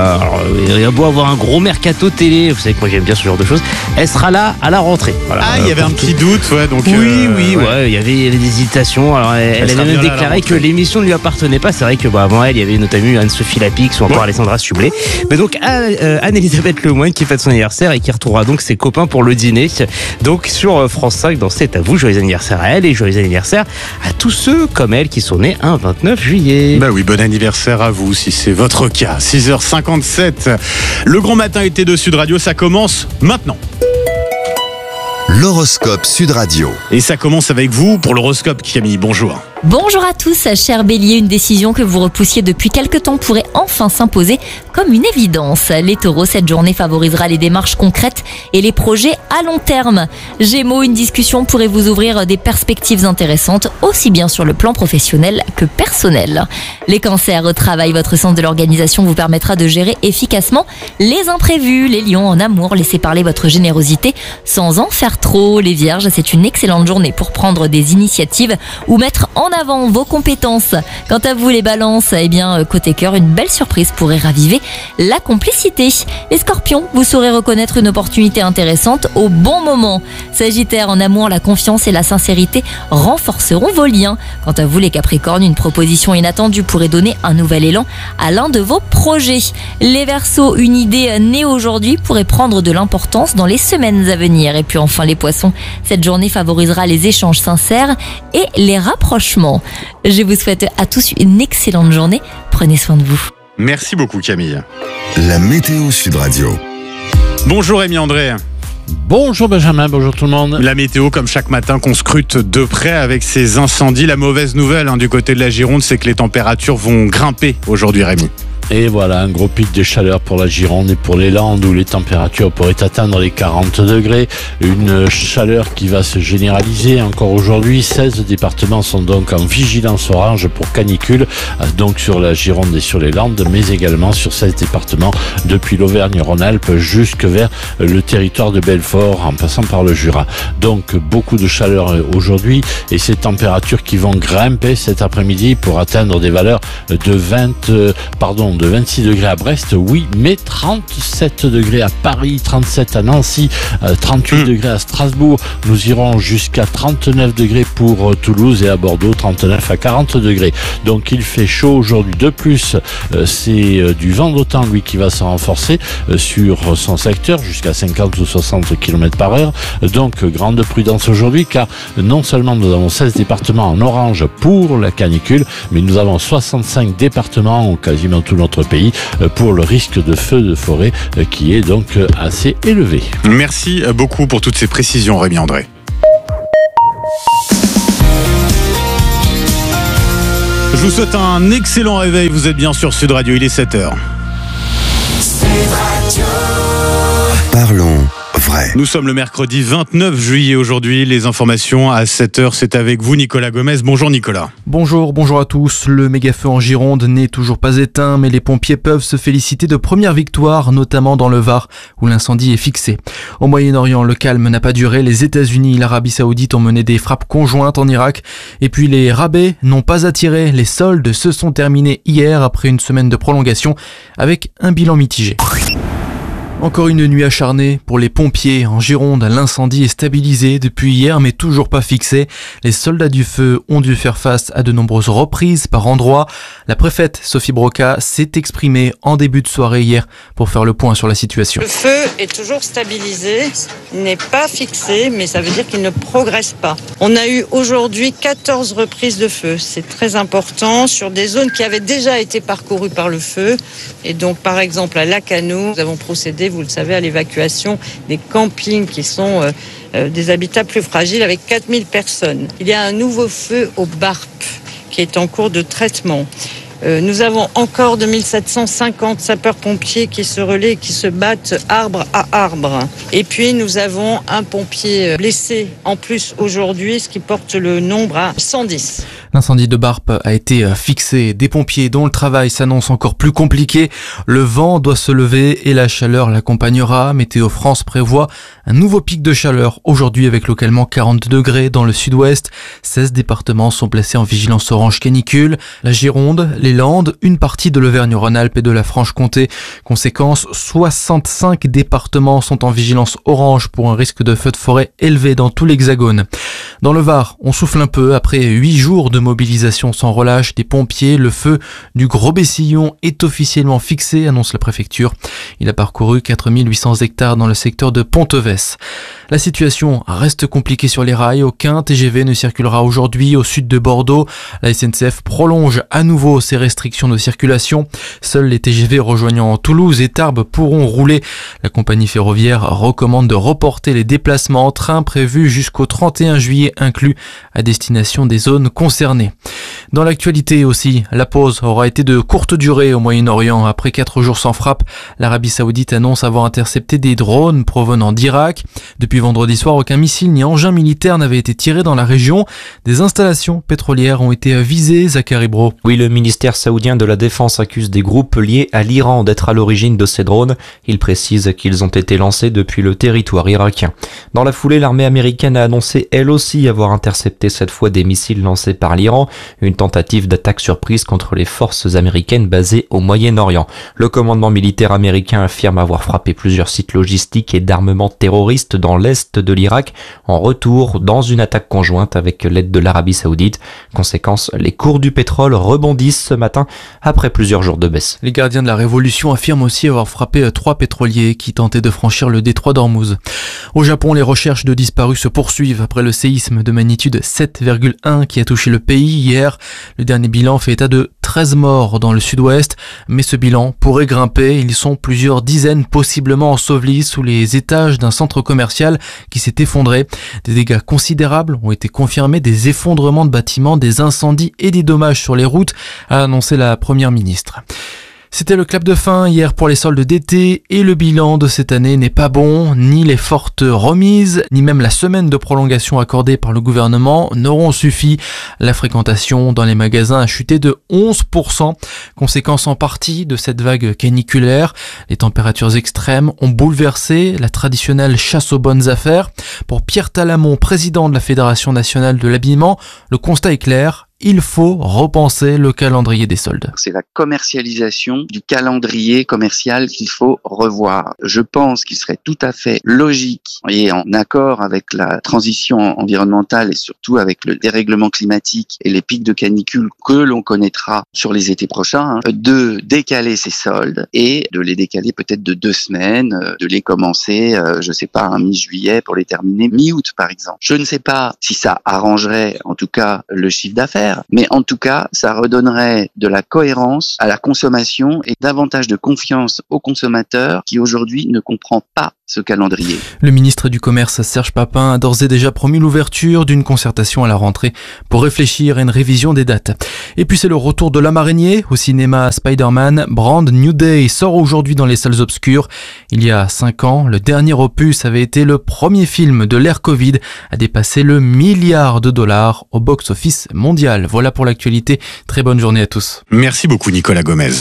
y a beau avoir un gros mercato télé, vous savez que moi j'aime bien ce genre de choses, elle sera là à la rentrée. Voilà, il y avait un petit doute, donc il y avait des hésitations. Alors elle avait même déclaré que l'émission ne lui appartenait pas. C'est vrai que avant elle, il y avait notamment Anne-Sophie Lapix ou encore Alessandra Sublet. Mais donc Anne-Elisabeth Lemoine qui fête son anniversaire et qui retrouvera donc ses copains pour le dîner. Donc sur France 5 dans C'est à vous, joyeux anniversaire à elle et joyeux anniversaire à tous ceux comme elle qui sont nés un 29 juillet. Bah oui, bon anniversaire à vous si c'est votre cas. 6h57. Le grand matin été de Sud Radio, ça commence maintenant. L'horoscope Sud Radio. Et ça commence avec vous pour l'horoscope, Camille. Bonjour. Bonjour à tous, cher Bélier, une décision que vous repoussiez depuis quelque temps pourrait enfin s'imposer comme une évidence. Les Taureaux, cette journée favorisera les démarches concrètes et les projets à long terme. Gémeaux, une discussion pourrait vous ouvrir des perspectives intéressantes, aussi bien sur le plan professionnel que personnel. Les Cancers, au travail, votre sens de l'organisation vous permettra de gérer efficacement les imprévus. Les Lions, en amour, laissez parler votre générosité sans en faire trop. Les Vierges, c'est une excellente journée pour prendre des initiatives ou mettre en avant vos compétences. Quant à vous les Balances, côté cœur, une belle surprise pourrait raviver la complicité. Les Scorpions, vous saurez reconnaître une opportunité intéressante au bon moment. Sagittaire, en amour, la confiance et la sincérité renforceront vos liens. Quant à vous les Capricornes, une proposition inattendue pourrait donner un nouvel élan à l'un de vos projets. Les Verseaux, une idée née aujourd'hui pourrait prendre de l'importance dans les semaines à venir. Et puis enfin les Poissons, cette journée favorisera les échanges sincères et les rapprochements. Je vous souhaite à tous une excellente journée. Prenez soin de vous. Merci beaucoup Camille. La météo Sud Radio. Bonjour Rémi André. Bonjour Benjamin, bonjour tout le monde. La météo comme chaque matin qu'on scrute de près avec ces incendies. La mauvaise nouvelle du côté de la Gironde, c'est que les températures vont grimper aujourd'hui Rémi. Et voilà, un gros pic de chaleur pour la Gironde et pour les Landes où les températures pourraient atteindre les 40 degrés. Une chaleur qui va se généraliser encore aujourd'hui. 16 départements sont donc en vigilance orange pour canicule, donc sur la Gironde et sur les Landes, mais également sur 16 départements depuis l'Auvergne-Rhône-Alpes jusque vers le territoire de Belfort en passant par le Jura. Donc beaucoup de chaleur aujourd'hui et ces températures qui vont grimper cet après-midi pour atteindre des valeurs de Gironde, 26 degrés à Brest, oui, mais 37 degrés à Paris, 37 à Nancy, 38 degrés à Strasbourg. Nous irons jusqu'à 39 degrés pour Toulouse et à Bordeaux, 39 à 40 degrés. Donc il fait chaud aujourd'hui. De plus, c'est du vent d'autant, lui, qui va se renforcer sur son secteur jusqu'à 50 ou 60 km par heure. Donc grande prudence aujourd'hui, car non seulement nous avons 16 départements en orange pour la canicule, mais nous avons 65 départements, quasiment tout notre pays, pour le risque de feu de forêt qui est donc assez élevé. Merci beaucoup pour toutes ces précisions, Rémi André. Je vous souhaite un excellent réveil, vous êtes bien sur Sud Radio, il est 7h. Parlons vrai. Nous sommes le mercredi 29 juillet aujourd'hui. Les informations à 7h, c'est avec vous Nicolas Gomez. Bonjour Nicolas. Bonjour à tous. Le méga-feu en Gironde n'est toujours pas éteint, mais les pompiers peuvent se féliciter de premières victoires, notamment dans le Var, où l'incendie est fixé. Au Moyen-Orient, le calme n'a pas duré. Les États-Unis et l'Arabie Saoudite ont mené des frappes conjointes en Irak. Et puis les rabais n'ont pas attiré. Les soldes se sont terminés hier après une semaine de prolongation avec un bilan mitigé. Encore une nuit acharnée pour les pompiers en Gironde. L'incendie est stabilisé depuis hier mais toujours pas fixé. Les soldats du feu ont dû faire face à de nombreuses reprises par endroits. La préfète Sophie Broca s'est exprimée en début de soirée hier pour faire le point sur la situation. Le feu est toujours stabilisé, il n'est pas fixé, mais ça veut dire qu'il ne progresse pas. On a eu aujourd'hui 14 reprises de feu. C'est très important sur des zones qui avaient déjà été parcourues par le feu. Et donc par exemple à Lacanau, nous avons procédé, vous le savez, à l'évacuation des campings qui sont des habitats plus fragiles avec 4000 personnes. Il y a un nouveau feu au Barp qui est en cours de traitement. Nous avons encore 2750 sapeurs-pompiers qui se relaient, qui se battent arbre à arbre. Et puis nous avons un pompier blessé en plus aujourd'hui, ce qui porte le nombre à 110. L'incendie de Barp a été fixé. Des pompiers dont le travail s'annonce encore plus compliqué. Le vent doit se lever et la chaleur l'accompagnera. Météo France prévoit un nouveau pic de chaleur aujourd'hui avec localement 40 degrés dans le sud-ouest. 16 départements sont placés en vigilance orange canicule. La Gironde, les Landes, une partie de l'Auvergne-Rhône-Alpes et de la Franche-Comté. Conséquence, 65 départements sont en vigilance orange pour un risque de feu de forêt élevé dans tout l'Hexagone. Dans le Var, on souffle un peu après 8 jours de mobilisation sans relâche des pompiers. Le feu du Gros-Bessillon est officiellement fixé, annonce la préfecture. Il a parcouru 4800 hectares dans le secteur de Ponteves. La situation reste compliquée sur les rails. Aucun TGV ne circulera aujourd'hui au sud de Bordeaux. La SNCF prolonge à nouveau ses restrictions de circulation. Seuls les TGV rejoignant Toulouse et Tarbes pourront rouler. La compagnie ferroviaire recommande de reporter les déplacements en train prévus jusqu'au 31 juillet inclus à destination des zones concernées. Dans l'actualité aussi, la pause aura été de courte durée au Moyen-Orient. Après 4 jours sans frappe, l'Arabie Saoudite annonce avoir intercepté des drones provenant d'Irak. Depuis vendredi soir, aucun missile ni engin militaire n'avait été tiré dans la région. Des installations pétrolières ont été visées, Zachary Bro. Oui, le ministère saoudien de la Défense accuse des groupes liés à l'Iran d'être à l'origine de ces drones. Il précise qu'ils ont été lancés depuis le territoire irakien. Dans la foulée, l'armée américaine a annoncé elle aussi avoir intercepté cette fois des missiles lancés par l'Iran. Une tentative d'attaque surprise contre les forces américaines basées au Moyen-Orient. Le commandement militaire américain affirme avoir frappé plusieurs sites logistiques et d'armement terroristes dans l'est de l'Irak, en retour dans une attaque conjointe avec l'aide de l'Arabie Saoudite. Conséquence, les cours du pétrole rebondissent ce matin après plusieurs jours de baisse. Les gardiens de la Révolution affirment aussi avoir frappé 3 pétroliers qui tentaient de franchir le détroit d'Ormuz. Au Japon, les recherches de disparus se poursuivent après le séisme de magnitude 7,1 qui a touché le pays hier. Le dernier bilan fait état de 13 morts dans le sud-ouest, mais ce bilan pourrait grimper. Ils sont plusieurs dizaines possiblement ensevelis sous les étages d'un centre commercial qui s'est effondré. Des dégâts considérables ont été confirmés, des effondrements de bâtiments, des incendies et des dommages sur les routes, a annoncé la première ministre. C'était le clap de fin hier pour les soldes d'été et le bilan de cette année n'est pas bon. Ni les fortes remises, ni même la semaine de prolongation accordée par le gouvernement n'auront suffi. La fréquentation dans les magasins a chuté de 11%, conséquence en partie de cette vague caniculaire. Les températures extrêmes ont bouleversé la traditionnelle chasse aux bonnes affaires. Pour Pierre Talamon, président de la Fédération nationale de l'habillement, le constat est clair. il faut repenser le calendrier des soldes. C'est la commercialisation du calendrier commercial qu'il faut revoir. Je pense qu'il serait tout à fait logique et en accord avec la transition environnementale et surtout avec le dérèglement climatique et les pics de canicule que l'on connaîtra sur les étés prochains, de décaler ces soldes et de les décaler peut-être de 2 semaines, de les commencer, je sais pas, mi-juillet pour les terminer mi-août par exemple. Je ne sais pas si ça arrangerait en tout cas le chiffre d'affaires, mais en tout cas ça redonnerait de la cohérence à la consommation et davantage de confiance aux consommateurs qui aujourd'hui ne comprend pas ce calendrier. Le ministre du Commerce Serge Papin a d'ores et déjà promis l'ouverture d'une concertation à la rentrée pour réfléchir à une révision des dates. Et puis c'est le retour de l'homme araignée au cinéma Spider-Man. Brand New Day sort aujourd'hui dans les salles obscures. Il y a 5 ans, le dernier opus avait été le premier film de l'ère Covid à dépasser le $1 milliard au box-office mondial. Voilà pour l'actualité. Très bonne journée à tous. Merci beaucoup Nicolas Gomez.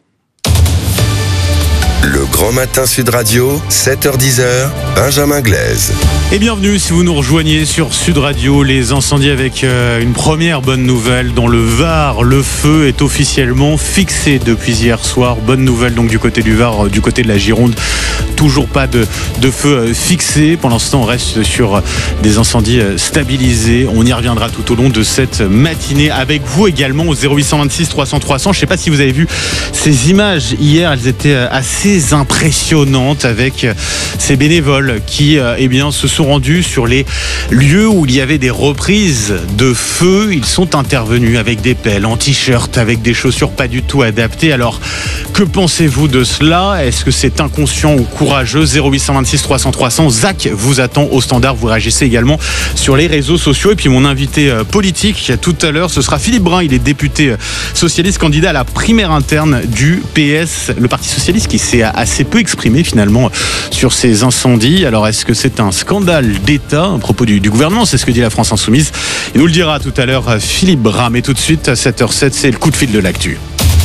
Le Grand Matin Sud Radio, 7h-10h, Benjamin Glaise. Et bienvenue si vous nous rejoignez sur Sud Radio, les incendies avec une première bonne nouvelle. Dans le Var, le feu est officiellement fixé depuis hier soir. Bonne nouvelle donc du côté du Var, du côté de la Gironde. Toujours pas de feu fixé. Pour l'instant, on reste sur des incendies stabilisés. On y reviendra tout au long de cette matinée avec vous également au 0826 300 300. Je ne sais pas si vous avez vu ces images hier, elles étaient assez impressionnantes avec ces bénévoles qui se sont rendus sur les lieux où il y avait des reprises de feu. Ils sont intervenus avec des pelles, en t-shirt, avec des chaussures pas du tout adaptées. Alors, que pensez-vous de cela? Est-ce que c'est inconscient ou courageux? 0826 300 300. Zach vous attend au standard. Vous réagissez également sur les réseaux sociaux. Et puis mon invité politique tout à l'heure, ce sera Philippe Brun. Il est député socialiste, candidat à la primaire interne du PS, le Parti socialiste, qui s'est assez peu exprimé finalement sur ces incendies. Alors est-ce que c'est un scandale d'État à propos du gouvernement? C'est ce que dit la France Insoumise. Il nous le dira tout à l'heure Philippe Brun. Mais tout de suite à 7h07, c'est le coup de fil de l'actu.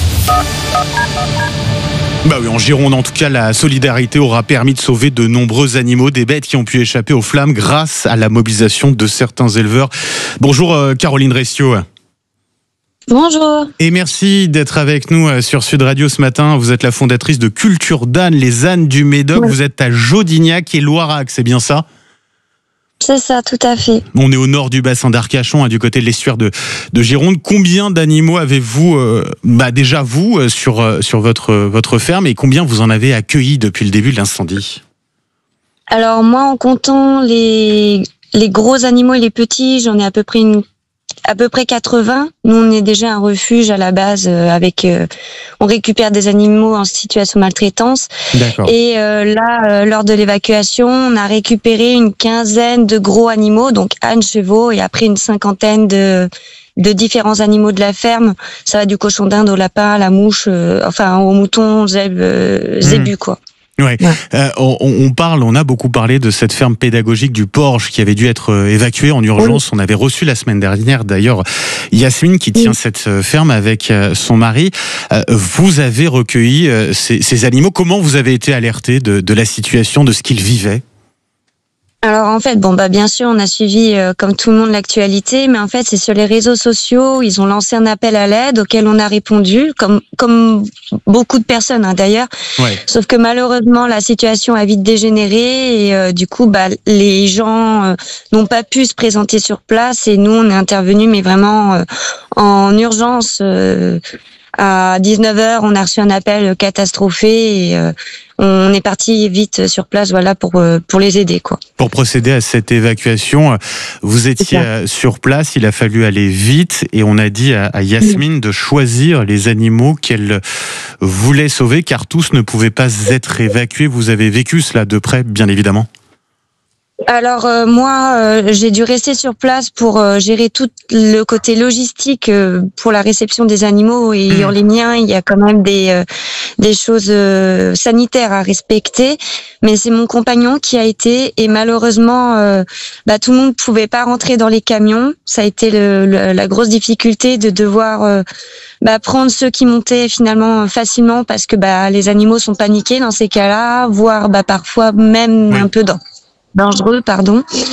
Bah oui, en Gironde, en tout cas, la solidarité aura permis de sauver de nombreux animaux, des bêtes qui ont pu échapper aux flammes grâce à la mobilisation de certains éleveurs. Bonjour Caroline Restiaux. Bonjour. Et merci d'être avec nous sur Sud Radio ce matin. Vous êtes la fondatrice de Culture d'ânes, les ânes du Médoc. Ouais. Vous êtes à Jodignac et Loirac, c'est bien ça? C'est ça, tout à fait. On est au nord du bassin d'Arcachon, du côté de l'estuaire de Gironde. Combien d'animaux avez-vous déjà vous sur votre ferme, et combien vous en avez accueillis depuis le début de l'incendie? Alors moi, en comptant les gros animaux et les petits, j'en ai à peu près 80. Nous, on est déjà un refuge à la base on récupère des animaux en situation de maltraitance. D'accord. Et lors de l'évacuation, on a récupéré une 15aine de gros animaux, donc ânes, chevaux, et après une 50aine de différents animaux de la ferme. Ça va du cochon d'Inde au lapin, à la mouche, au mouton, zébu, quoi. Ouais. On a beaucoup parlé de cette ferme pédagogique du Porge qui avait dû être évacuée en urgence. Oui. On avait reçu la semaine dernière d'ailleurs Yasmine qui tient cette ferme avec son mari. Vous avez recueilli ces animaux. Comment vous avez été alerté de la situation, de ce qu'ils vivaient? Alors en fait, bien sûr, on a suivi comme tout le monde l'actualité, mais en fait, c'est sur les réseaux sociaux, ils ont lancé un appel à l'aide auquel on a répondu, comme beaucoup de personnes d'ailleurs. Ouais. Sauf que malheureusement, la situation a vite dégénéré et du coup, les gens n'ont pas pu se présenter sur place et nous, on est intervenus, mais vraiment en urgence. À 19h, on a reçu un appel catastrophé et on est parti vite sur place, pour les aider, quoi. Pour procéder à cette évacuation, vous étiez sur place, il a fallu aller vite et on a dit à Yasmine de choisir les animaux qu'elle voulait sauver car tous ne pouvaient pas être évacués. Vous avez vécu cela de près, bien évidemment. Alors moi, j'ai dû rester sur place pour gérer tout le côté logistique pour la réception des animaux et les miens, il y a quand même des choses sanitaires à respecter. Mais c'est mon compagnon qui a été et malheureusement, tout le monde ne pouvait pas rentrer dans les camions. Ça a été la grosse difficulté de devoir prendre ceux qui montaient finalement facilement parce que les animaux sont paniqués dans ces cas-là, voire parfois même un peu dangereux,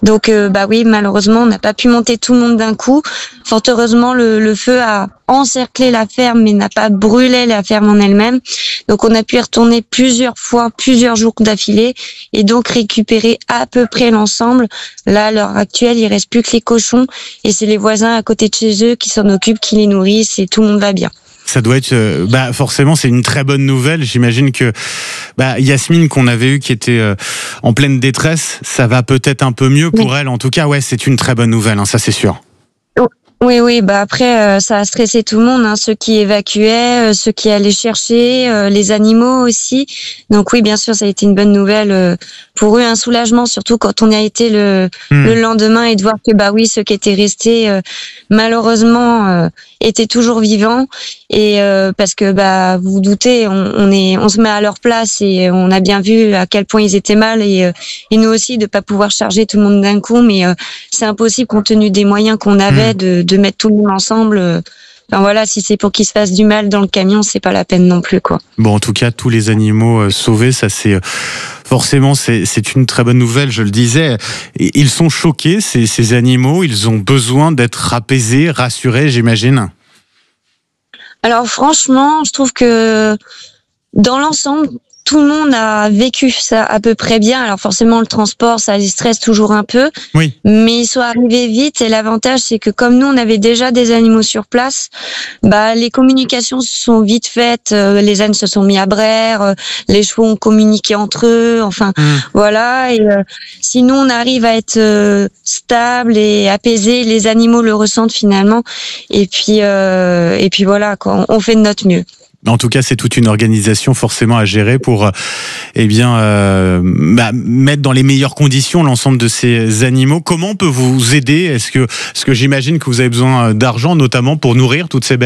Donc oui, malheureusement, on n'a pas pu monter tout le monde d'un coup. Fort heureusement, le feu a encerclé la ferme mais n'a pas brûlé la ferme en elle-même. Donc on a pu y retourner plusieurs fois, plusieurs jours d'affilée et donc récupérer à peu près l'ensemble. Là, à l'heure actuelle, il reste plus que les cochons et c'est les voisins à côté de chez eux qui s'en occupent, qui les nourrissent et tout le monde va bien. Ça doit être, forcément, c'est une très bonne nouvelle. J'imagine que Yasmine qu'on avait eu qui était en pleine détresse, ça va peut-être un peu mieux pour elle. En tout cas, ouais, c'est une très bonne nouvelle, hein, ça c'est sûr. Oui, après ça a stressé tout le monde, hein, ceux qui évacuaient, ceux qui allaient chercher, les animaux aussi. Donc oui, bien sûr, ça a été une bonne nouvelle pour eux, un soulagement, surtout quand on y a été le lendemain et de voir que ceux qui étaient restés malheureusement étaient toujours vivants et parce que vous vous doutez, on se met à leur place et on a bien vu à quel point ils étaient mal et nous aussi de pas pouvoir charger tout le monde d'un coup, mais c'est impossible compte tenu des moyens qu'on avait de mettre tout le monde ensemble. Si c'est pour qu'ils se fassent du mal dans le camion, c'est pas la peine non plus, quoi. Bon, en tout cas, tous les animaux sauvés, ça c'est forcément c'est une très bonne nouvelle. Je le disais, ils sont choqués ces animaux. Ils ont besoin d'être apaisés, rassurés, j'imagine. Alors franchement, je trouve que dans l'ensemble, tout le monde a vécu ça à peu près bien. Alors forcément, le transport, ça les stresse toujours un peu. Oui. Mais ils sont arrivés vite et l'avantage, c'est que comme nous, on avait déjà des animaux sur place, les communications se sont vite faites. Les ânes se sont mis à braire, les chevaux ont communiqué entre eux. Enfin, voilà. Et sinon, on arrive à être stable et apaisé. Les animaux le ressentent finalement. Et puis voilà, quoi. On fait de notre mieux. En tout cas, c'est toute une organisation forcément à gérer pour mettre dans les meilleures conditions l'ensemble de ces animaux. Comment on peut vous aider ? Est-ce que j'imagine que vous avez besoin d'argent, notamment pour nourrir toutes ces bêtes ?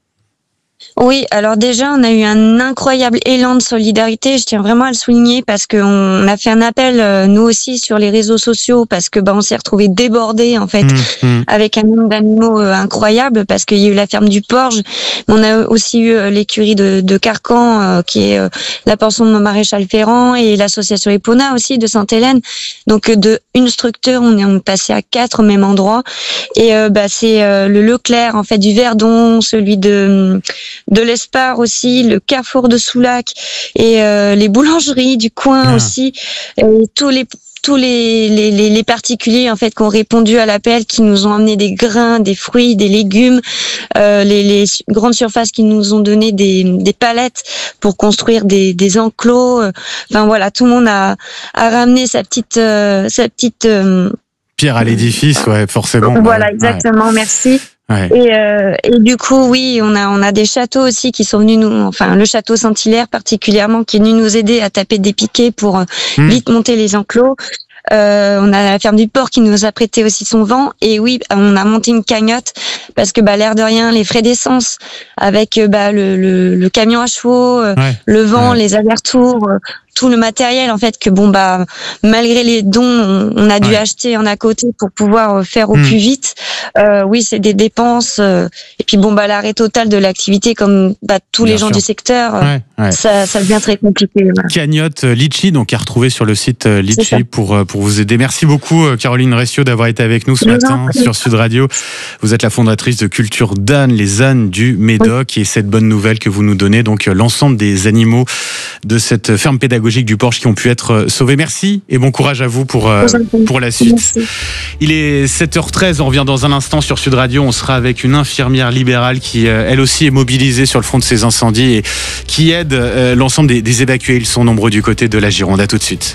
Oui, alors déjà, on a eu un incroyable élan de solidarité. Je tiens vraiment à le souligner parce qu'on a fait un appel, nous aussi, sur les réseaux sociaux parce que on s'est retrouvés débordés, en fait, avec un nombre d'animaux incroyable parce qu'il y a eu la ferme du Porge. On a aussi eu l'écurie de Carcan, qui est la pension de Maréchal Ferrand et l'association Epona aussi de Sainte-Hélène. Donc, de une structure, on est passé à 4 au même endroit. Et c'est le Leclerc, en fait, du Verdon, celui de l'Espar aussi, le Carrefour de Soulac et les boulangeries du coin aussi, et tous les particuliers en fait qui ont répondu à l'appel, qui nous ont amené des grains, des fruits, des légumes, les grandes surfaces qui nous ont donné des palettes pour construire des enclos. Enfin voilà, tout le monde a ramené sa petite pierre à l'édifice, ouais, forcément. Voilà, exactement, ouais. Merci. Ouais. Et du coup, oui, on a des châteaux aussi qui sont venus le château Saint-Hilaire particulièrement, qui est venu nous aider à taper des piquets pour vite monter les enclos. On a la ferme du Port qui nous a prêté aussi son vent. Et oui, on a monté une cagnotte parce que l'air de rien, les frais d'essence avec le camion à chevaux, le vent, les allers-retours, tout le matériel en fait que malgré les dons on a dû acheter en à côté pour pouvoir faire au plus vite. Oui, c'est des dépenses et puis l'arrêt total de l'activité comme tous les gens du secteur, ça devient très compliqué. Voilà. Cagnotte Litchi, donc à retrouver sur le site Litchi pour vous aider. Merci beaucoup Caroline Ressiot d'avoir été avec nous ce matin sur Sud Radio. Vous êtes la fondatrice de Culture d'ânes, les ânes du Médoc, et cette bonne nouvelle que vous nous donnez, donc l'ensemble des animaux de cette ferme pédagogique du Porche qui ont pu être sauvés. Merci et bon courage à vous pour la suite. Merci. Il est 7h13, on revient dans un instant sur Sud Radio. On sera avec une infirmière libérale qui, elle aussi, est mobilisée sur le front de ces incendies et qui aide l'ensemble des évacués. Ils sont nombreux du côté de la Gironde. À tout de suite.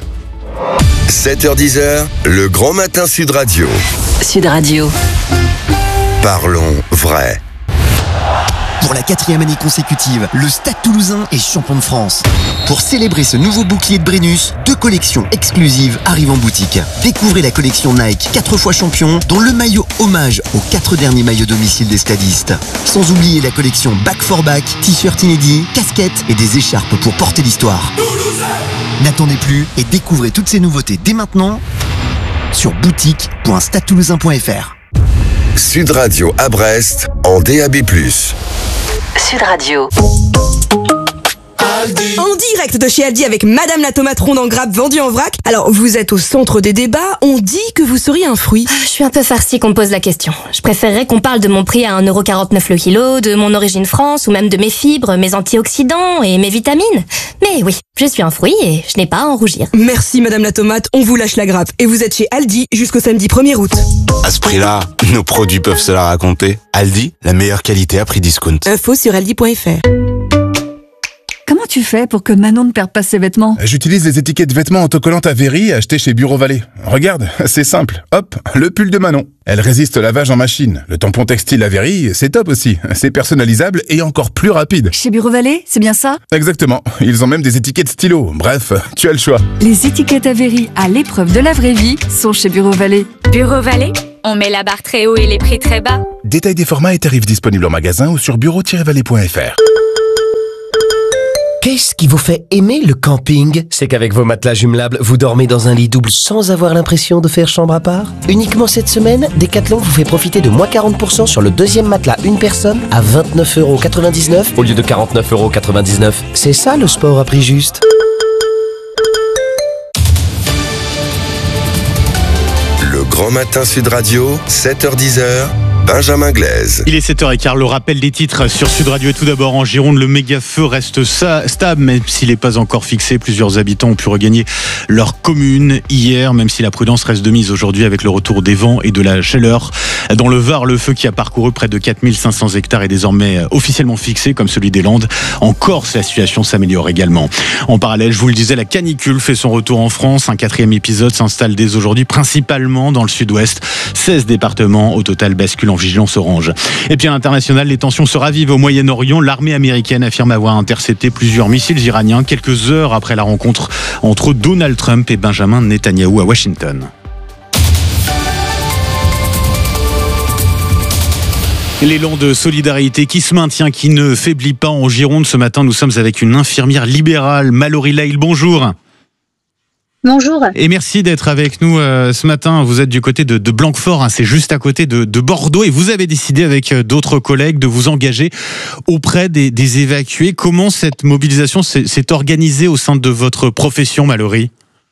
7h10, le grand matin Sud Radio. Sud Radio. Parlons vrai. Pour la 4e année consécutive, le Stade Toulousain est champion de France. Pour célébrer ce nouveau bouclier de Brennus, 2 collections exclusives arrivent en boutique. Découvrez la collection Nike 4 fois champion, dont le maillot hommage aux 4 derniers maillots domicile des stadistes. Sans oublier la collection Back for Back, t-shirt inédits, casquettes et des écharpes pour porter l'histoire. N'attendez plus et découvrez toutes ces nouveautés dès maintenant sur boutique.stadetoulousain.fr. Sud Radio à Brest en DAB+. Sud Radio. Aldi. En direct de chez Aldi avec Madame la tomate ronde en grappe vendue en vrac. Alors, vous êtes au centre des débats, on dit que vous seriez un fruit. Je suis un peu farcie qu'on me pose la question. Je préférerais qu'on parle de mon prix à 1,49€ le kilo, de mon origine France, ou même de mes fibres, mes antioxydants et mes vitamines. Mais oui, je suis un fruit et je n'ai pas à en rougir. Merci Madame la tomate, on vous lâche la grappe. Et vous êtes chez Aldi jusqu'au samedi 1er août. À ce prix-là, nos produits peuvent se la raconter. Aldi, la meilleure qualité à prix discount. Info sur aldi.fr. Comment tu fais pour que Manon ne perde pas ses vêtements? J'utilise les étiquettes vêtements autocollantes Avery achetées chez Bureau Vallée. Regarde, c'est simple. Hop, le pull de Manon. Elle résiste au lavage en machine. Le tampon textile Avery, c'est top aussi. C'est personnalisable et encore plus rapide. Chez Bureau Vallée, c'est bien ça? Exactement. Ils ont même des étiquettes stylo. Bref, tu as le choix. Les étiquettes Avery à l'épreuve de la vraie vie sont chez Bureau Vallée. Bureau Vallée, on met la barre très haut et les prix très bas. Détail des formats et tarifs disponibles en magasin ou sur bureau-vallée.fr. Qu'est-ce qui vous fait aimer le camping? C'est qu'avec vos matelas jumelables, vous dormez dans un lit double sans avoir l'impression de faire chambre à part. Uniquement cette semaine, Decathlon vous fait profiter de moins 40% sur le deuxième matelas une personne à 29,99€ au lieu de 49,99€. C'est ça le sport à prix juste. Le Grand Matin Sud Radio, 7h-10h. Benjamin Glaise. Il est 7h15, le rappel des titres sur Sud Radio. Et tout d'abord en Gironde, le méga-feu reste stable, même s'il n'est pas encore fixé. Plusieurs habitants ont pu regagner leur commune hier, même si la prudence reste de mise aujourd'hui avec le retour des vents et de la chaleur. Dans le Var, le feu qui a parcouru près de 4500 hectares est désormais officiellement fixé, comme celui des Landes. En Corse, la situation s'améliore également. En parallèle, je vous le disais, la canicule fait son retour en France. Un 4e épisode s'installe dès aujourd'hui, principalement dans le sud-ouest. 16 départements au total basculent en vigilance orange. Et puis à l'international, les tensions se ravivent au Moyen-Orient. L'armée américaine affirme avoir intercepté plusieurs missiles iraniens quelques heures après la rencontre entre Donald Trump et Benjamin Netanyahou à Washington. L'élan de solidarité qui se maintient, qui ne faiblit pas en Gironde. Ce matin, nous sommes avec une infirmière libérale, Mallory Lail. Bonjour. Bonjour. Et merci d'être avec nous ce matin. Vous êtes du côté de Blanquefort, hein, c'est juste à côté de Bordeaux, et vous avez décidé avec d'autres collègues de vous engager auprès des évacués. Comment cette mobilisation s'est organisée au sein de votre profession, Mallory ?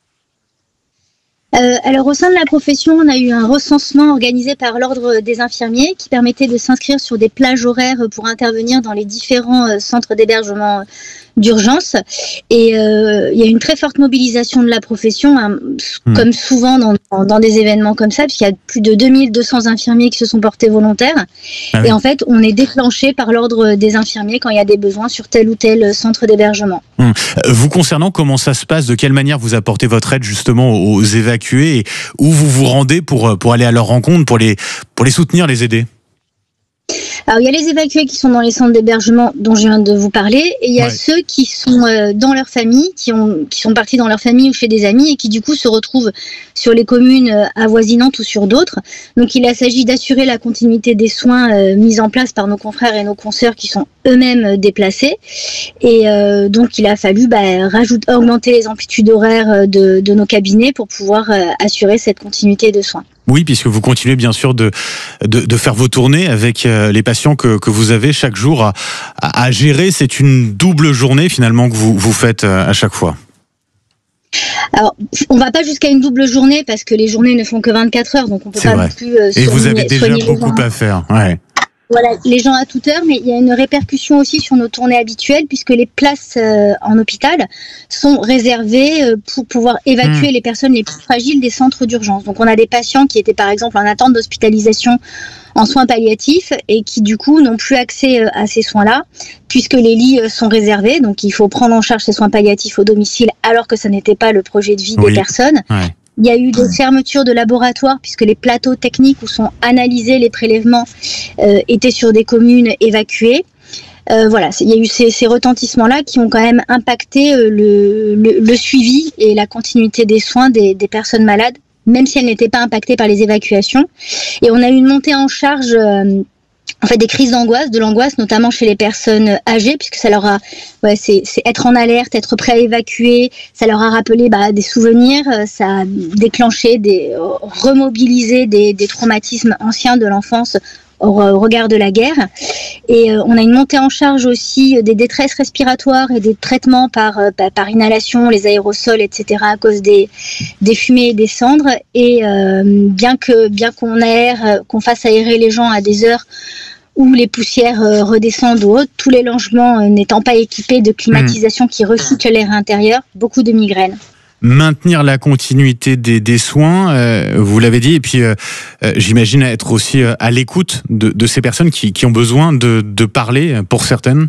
Alors au sein de la profession, on a eu un recensement organisé par l'Ordre des infirmiers qui permettait de s'inscrire sur des plages horaires pour intervenir dans les différents centres d'hébergement d'urgence. Et il y a une très forte mobilisation de la profession, hein, comme souvent dans des événements comme ça, puisqu'il y a plus de 2200 infirmiers qui se sont portés volontaires. Ah oui. Et en fait, on est déclenché par l'Ordre des infirmiers quand il y a des besoins sur tel ou tel centre d'hébergement. Vous concernant, comment ça se passe? De quelle manière vous apportez votre aide justement aux évacués, et où vous vous rendez pour aller à leur rencontre, pour les soutenir, les aider? Alors, il y a les évacués qui sont dans les centres d'hébergement dont je viens de vous parler, et il y a ceux qui sont dans leur famille, qui sont partis dans leur famille ou chez des amis et qui du coup se retrouvent sur les communes avoisinantes ou sur d'autres. Donc il s'agit d'assurer la continuité des soins mis en place par nos confrères et nos consoeurs qui sont eux-mêmes déplacés. Et donc il a fallu augmenter les amplitudes horaires de nos cabinets pour pouvoir assurer cette continuité de soins. Oui, puisque vous continuez bien sûr de faire vos tournées avec les patients que vous avez chaque jour à gérer. C'est une double journée finalement que vous faites à chaque fois. Alors, on va pas jusqu'à une double journée parce que les journées ne font que 24 heures, donc on peut pas non plus et vous avez déjà beaucoup à faire. Ouais. Voilà, les gens à toute heure, mais il y a une répercussion aussi sur nos tournées habituelles puisque les places en hôpital sont réservées pour pouvoir évacuer les personnes les plus fragiles des centres d'urgence. Donc on a des patients qui étaient par exemple en attente d'hospitalisation en soins palliatifs et qui du coup n'ont plus accès à ces soins-là puisque les lits sont réservés. Donc il faut prendre en charge ces soins palliatifs au domicile alors que ce n'était pas le projet de vie des personnes. Ouais. Il y a eu des fermetures de laboratoires puisque les plateaux techniques où sont analysés les prélèvements étaient sur des communes évacuées. Voilà, il y a eu ces retentissements-là qui ont quand même impacté le suivi et la continuité des soins des personnes malades, même si elles n'étaient pas impactées par les évacuations. Et on a eu une montée en charge des crises d'angoisse, de l'angoisse, notamment chez les personnes âgées, puisque ça leur a, c'est être en alerte, être prêt à évacuer, ça leur a rappelé des souvenirs, ça a déclenché remobilisé des traumatismes anciens de l'enfance au regard de la guerre. Et on a une montée en charge aussi des détresses respiratoires et des traitements par inhalation, les aérosols, etc. à cause des fumées et des cendres. Et bien qu'on fasse aérer les gens à des heures où les poussières redescendent ou autres, tous les logements n'étant pas équipés de climatisation qui recycle l'air intérieur, beaucoup de migraines. Maintenir la continuité des soins, vous l'avez dit, et puis j'imagine être aussi à l'écoute de ces personnes qui ont besoin de parler, pour certaines.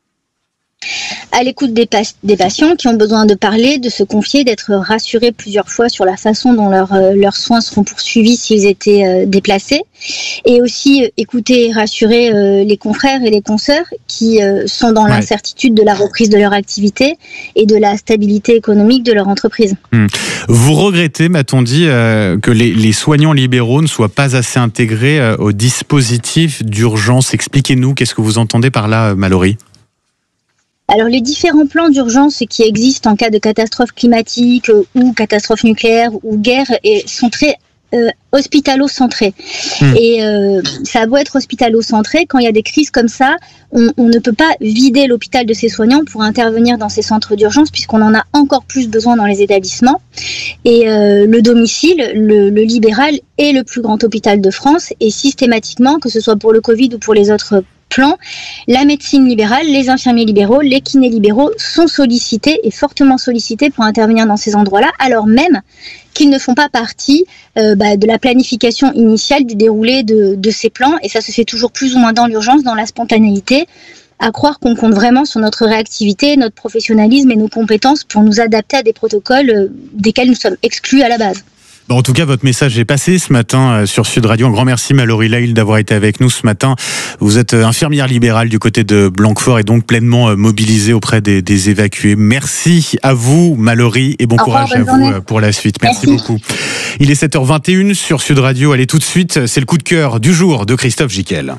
À l'écoute des patients qui ont besoin de parler, de se confier, d'être rassurés plusieurs fois sur la façon dont leurs soins seront poursuivis s'ils étaient déplacés, et aussi écouter et rassurer les confrères et les consoeurs qui sont dans l'incertitude de la reprise de leur activité et de la stabilité économique de leur entreprise. Vous regrettez, m'a-t-on dit, que les soignants libéraux ne soient pas assez intégrés au dispositif d'urgence. Expliquez-nous, qu'est-ce que vous entendez par là, Mallory ? Alors les différents plans d'urgence qui existent en cas de catastrophe climatique ou catastrophe nucléaire ou guerre sont très hospitalo-centrés. Et ça a beau être hospitalo-centré, quand il y a des crises comme ça, on ne peut pas vider l'hôpital de ses soignants pour intervenir dans ces centres d'urgence puisqu'on en a encore plus besoin dans les établissements. Et le domicile, le libéral, est le plus grand hôpital de France et systématiquement, que ce soit pour le Covid ou pour les autres plan, la médecine libérale, les infirmiers libéraux, les kinés libéraux sont sollicités et fortement sollicités pour intervenir dans ces endroits-là, alors même qu'ils ne font pas partie de la planification initiale du déroulé de ces plans, et ça se fait toujours plus ou moins dans l'urgence, dans la spontanéité, à croire qu'on compte vraiment sur notre réactivité, notre professionnalisme et nos compétences pour nous adapter à des protocoles desquels nous sommes exclus à la base. Bon, en tout cas, votre message est passé ce matin sur Sud Radio. Un grand merci, Mallory Lail, d'avoir été avec nous ce matin. Vous êtes infirmière libérale du côté de Blanquefort et donc pleinement mobilisée auprès des évacués. Merci à vous, Mallory, et bon courage à vous pour la suite. Merci beaucoup. Il est 7h21 sur Sud Radio. Allez, tout de suite, c'est le coup de cœur du jour de Christophe Jiquel.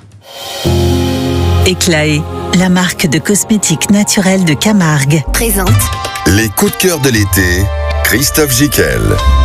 Éclaé, la marque de cosmétiques naturels de Camargue, présente les coups de cœur de l'été, Christophe Jiquel.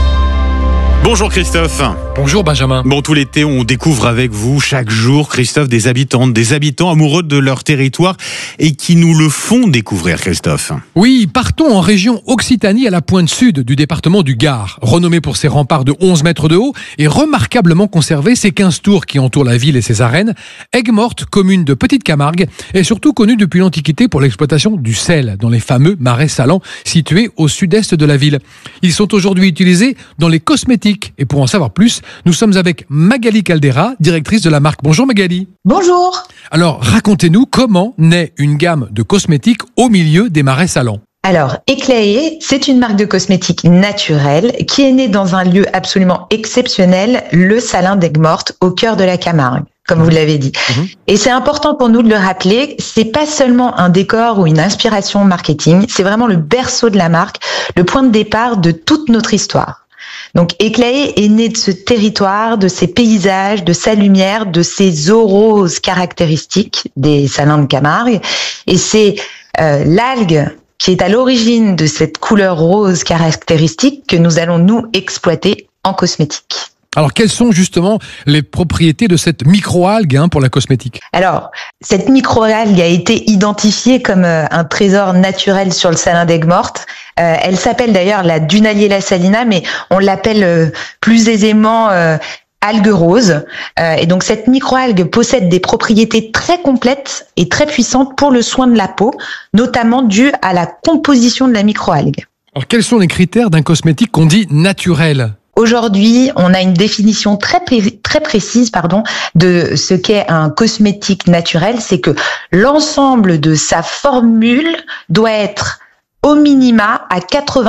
Bonjour Christophe. Bonjour Benjamin. Bon, tout l'été, on découvre avec vous chaque jour, Christophe, des habitants amoureux de leur territoire et qui nous le font découvrir, Christophe. Oui, partons en région Occitanie à la pointe sud du département du Gard. Renommé pour ses remparts de 11 mètres de haut et remarquablement conservé ses 15 tours qui entourent la ville et ses arènes, Aigues-Mortes, commune de Petite Camargue, est surtout connue depuis l'Antiquité pour l'exploitation du sel dans les fameux marais salants situés au sud-est de la ville. Ils sont aujourd'hui utilisés dans les cosmétiques. Et pour en savoir plus, nous sommes avec Magali Caldera, directrice de la marque. Bonjour Magali. Bonjour. Alors, racontez-nous comment naît une gamme de cosmétiques au milieu des marais salants. Alors, Éclaé, c'est une marque de cosmétiques naturelle qui est née dans un lieu absolument exceptionnel, le Salin d'Aigues-Mortes, au cœur de la Camargue, comme vous l'avez dit. Et c'est important pour nous de le rappeler, c'est pas seulement un décor ou une inspiration marketing, c'est vraiment le berceau de la marque, le point de départ de toute notre histoire. Donc Éclaé est né de ce territoire, de ses paysages, de sa lumière, de ses eaux roses caractéristiques des salins de Camargue. Et c'est l'algue qui est à l'origine de cette couleur rose caractéristique que nous allons nous exploiter en cosmétique. Alors, quelles sont justement les propriétés de cette microalgue pour la cosmétique ? Alors, cette microalgue a été identifiée comme un trésor naturel sur le Salin d'Aigues-Mortes. Elle s'appelle d'ailleurs la Dunaliella salina, mais on l'appelle plus aisément algue rose. Et donc, cette microalgue possède des propriétés très complètes et très puissantes pour le soin de la peau, notamment dues à la composition de la microalgue. Alors, quels sont les critères d'un cosmétique qu'on dit naturel ? Aujourd'hui, on a une définition très précise, de ce qu'est un cosmétique naturel. C'est que l'ensemble de sa formule doit être au minima à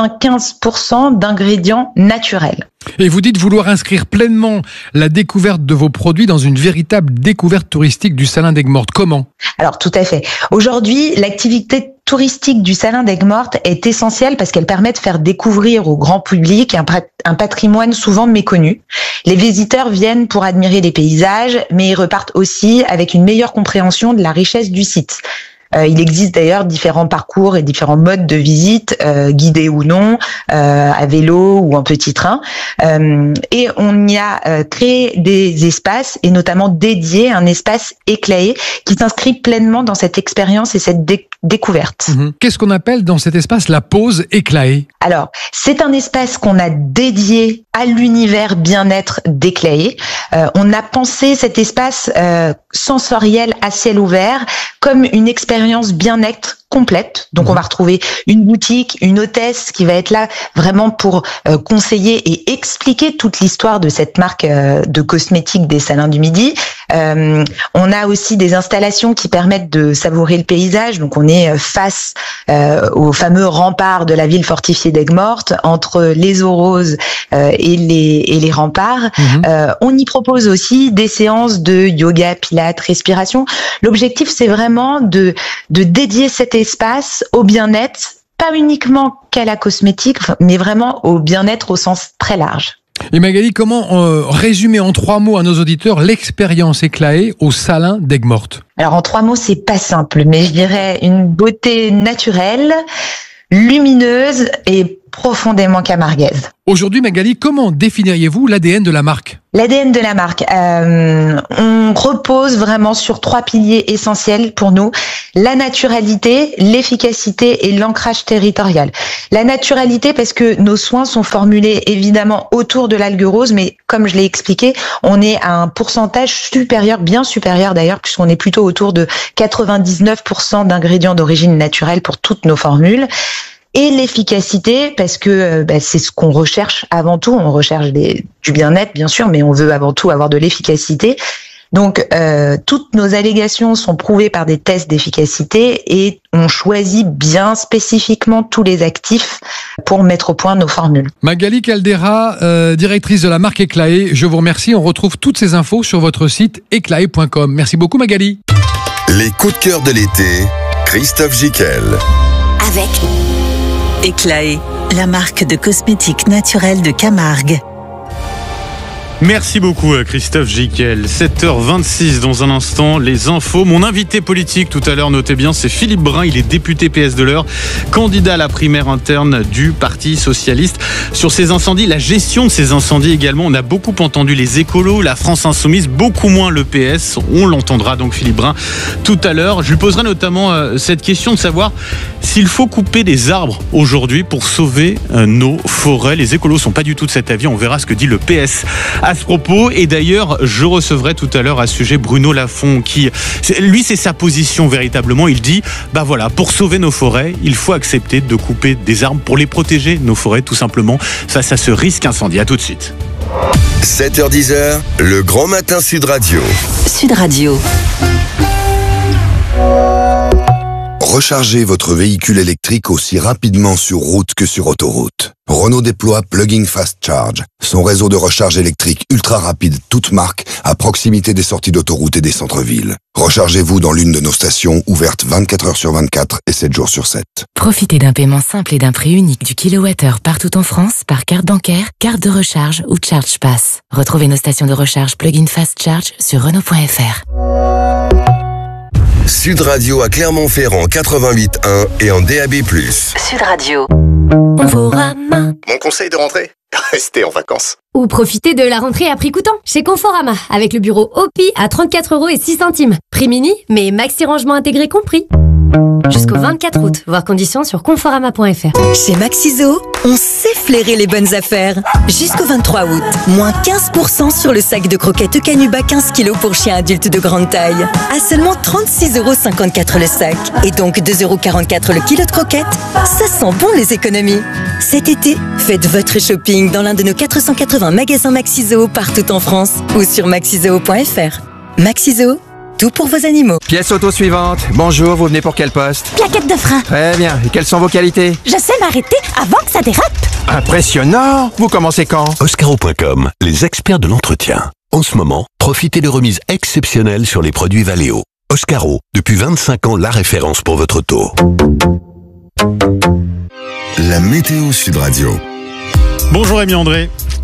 95% d'ingrédients naturels. Et vous dites vouloir inscrire pleinement la découverte de vos produits dans une véritable découverte touristique du Salin d'Aigues-Mortes. Comment ? Alors, tout à fait. Aujourd'hui, l'activité touristique du Salin d'Aigues-Mortes est essentielle parce qu'elle permet de faire découvrir au grand public un patrimoine souvent méconnu. Les visiteurs viennent pour admirer les paysages, mais ils repartent aussi avec une meilleure compréhension de la richesse du site. Il existe d'ailleurs différents parcours et différents modes de visite, guidés ou non, à vélo ou en petit train. Et on y a créé des espaces, et notamment dédié un espace éclairé qui s'inscrit pleinement dans cette expérience et cette découverte. Qu'est-ce qu'on appelle dans cet espace la pause éclairée? Alors, c'est un espace qu'on a dédié à l'univers bien-être d'Éclaé. On a pensé cet espace sensoriel à ciel ouvert comme une expérience bien-être complète. Donc on va retrouver une boutique, une hôtesse qui va être là vraiment pour conseiller et expliquer toute l'histoire de cette marque de cosmétiques des Salins du Midi. On a aussi des installations qui permettent de savourer le paysage. Donc on est face au fameux rempart de la ville fortifiée d'Aigues-Mortes, entre les eaux roses et les remparts. On y propose aussi des séances de yoga, pilates, respiration. L'objectif, c'est vraiment de dédier cet espace au bien-être, pas uniquement qu'à la cosmétique, mais vraiment au bien-être au sens très large. Et Magali, comment résumer en 3 mots à nos auditeurs l'expérience Éclaé au Salin d'Aigues-Mortes? Alors en 3 mots, c'est pas simple, mais je dirais une beauté naturelle, lumineuse et profondément camarguaise. Aujourd'hui, Magali, comment définiriez-vous l'ADN de la marque? L'ADN de la marque, on repose vraiment sur 3 piliers essentiels pour nous: la naturalité, l'efficacité et l'ancrage territorial. La naturalité parce que nos soins sont formulés évidemment autour de l'algue rose, mais comme je l'ai expliqué, on est à un pourcentage supérieur, bien supérieur d'ailleurs, puisqu'on est plutôt autour de 99% d'ingrédients d'origine naturelle pour toutes nos formules. Et l'efficacité, parce que c'est ce qu'on recherche avant tout. On recherche du bien-être, bien sûr, mais on veut avant tout avoir de l'efficacité. Donc, toutes nos allégations sont prouvées par des tests d'efficacité et on choisit bien spécifiquement tous les actifs pour mettre au point nos formules. Magali Caldera, directrice de la marque Éclaé, je vous remercie. On retrouve toutes ces infos sur votre site éclaé.com. Merci beaucoup, Magali. Les coups de cœur de l'été, Christophe Gickel. Avec Éclaé, la marque de cosmétiques naturels de Camargue. Merci beaucoup Christophe Gickel. 7h26 dans un instant, les infos. Mon invité politique tout à l'heure, notez bien, c'est Philippe Brun. Il est député PS de l'Eure, candidat à la primaire interne du Parti Socialiste. Sur ces incendies, la gestion de ces incendies également, on a beaucoup entendu les écolos, la France Insoumise, beaucoup moins le PS. On l'entendra donc Philippe Brun tout à l'heure. Je lui poserai notamment cette question de savoir s'il faut couper des arbres aujourd'hui pour sauver nos forêts. Les écolos sont pas du tout de cet avis. On verra ce que dit le PS à ce propos. Et d'ailleurs, je recevrai tout à l'heure à ce sujet Bruno Lafont qui, lui, c'est sa position véritablement. Il dit, voilà, pour sauver nos forêts, il faut accepter de couper des arbres pour les protéger, nos forêts, tout simplement, face à ce risque incendie. À tout de suite. 7h-10h, le grand matin Sud Radio. Sud Radio. Rechargez votre véhicule électrique aussi rapidement sur route que sur autoroute. Renault déploie Plug-in Fast Charge, son réseau de recharge électrique ultra rapide toute marque à proximité des sorties d'autoroute et des centres-villes. Rechargez-vous dans l'une de nos stations ouvertes 24 heures sur 24 et 7 jours sur 7. Profitez d'un paiement simple et d'un prix unique du kilowattheure partout en France par carte bancaire, carte de recharge ou Charge Pass. Retrouvez nos stations de recharge Plug-in Fast Charge sur Renault.fr. Sud Radio à Clermont-Ferrand 88.1 et en DAB+. Sud Radio. Conforama. Mon conseil de rentrée, restez en vacances. Ou profitez de la rentrée à prix coûtant chez Conforama avec le bureau OPI à 34,06 €. Prix mini, mais maxi rangement intégré compris. Jusqu'au 24 août, voir conditions sur conforama.fr. Chez Maxiso, on sait flairer les bonnes affaires. Jusqu'au 23 août, moins 15% sur le sac de croquettes Canuba 15 kg pour chiens adultes de grande taille. À seulement 36,54 € le sac. Et donc 2,44 € le kilo de croquettes. Ça sent bon les économies. Cet été, faites votre shopping dans l'un de nos 480 magasins Maxiso partout en France ou sur maxiso.fr. Maxiso, tout pour vos animaux. Pièce auto suivante. Bonjour, vous venez pour quel poste? Plaquette de frein. Très bien. Et quelles sont vos qualités? Je sais m'arrêter avant que ça dérape. Impressionnant. Vous commencez quand? Oscaro.com, les experts de l'entretien. En ce moment, profitez de remises exceptionnelles sur les produits Valeo. Oscaro, depuis 25 ans, la référence pour votre auto. La météo Sud Radio. Bonjour Rémi André.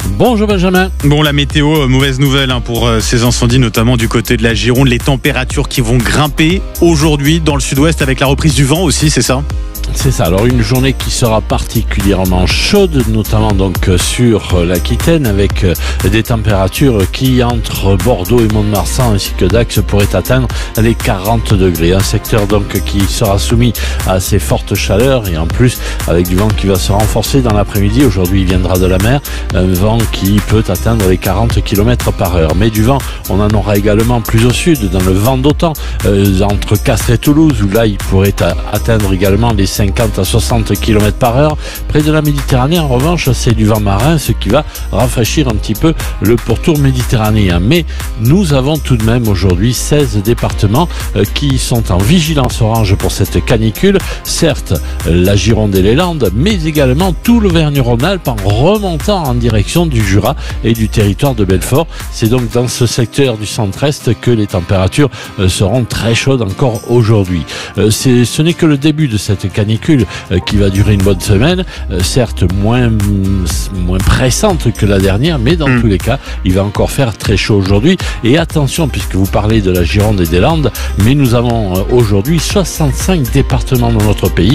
Bonjour Benjamin. Bon, la météo, mauvaise nouvelle pour ces incendies, notamment du côté de la Gironde. Les températures qui vont grimper aujourd'hui dans le sud-ouest avec la reprise du vent aussi, c'est ça ? C'est ça, alors une journée qui sera particulièrement chaude, notamment donc sur l'Aquitaine, avec des températures qui, entre Bordeaux et Mont-de-Marsan ainsi que Dax, pourraient atteindre les 40 degrés. Un secteur donc qui sera soumis à ces fortes chaleurs et en plus avec du vent qui va se renforcer dans l'après-midi. Aujourd'hui, il viendra de la mer, un vent qui peut atteindre les 40 km par heure. Mais du vent, on en aura également plus au sud, dans le vent d'Autan, entre Castres et Toulouse, où là, il pourrait atteindre également les 50 à 60 km par heure. Près de la Méditerranée, en revanche, c'est du vent marin, ce qui va rafraîchir un petit peu le pourtour méditerranéen. Mais nous avons tout de même aujourd'hui 16 départements qui sont en vigilance orange pour cette canicule. Certes, la Gironde et les Landes, mais également tout l'Auvergne-Rhône-Alpes en remontant en direction du Jura et du territoire de Belfort. C'est donc dans ce secteur du centre-est que les températures seront très chaudes encore aujourd'hui. Ce n'est que le début de cette canicule qui va durer une bonne semaine, certes moins pressante que la dernière, mais dans tous les cas, il va encore faire très chaud aujourd'hui. Et attention, puisque vous parlez de la Gironde et des Landes, mais nous avons aujourd'hui 65 départements dans notre pays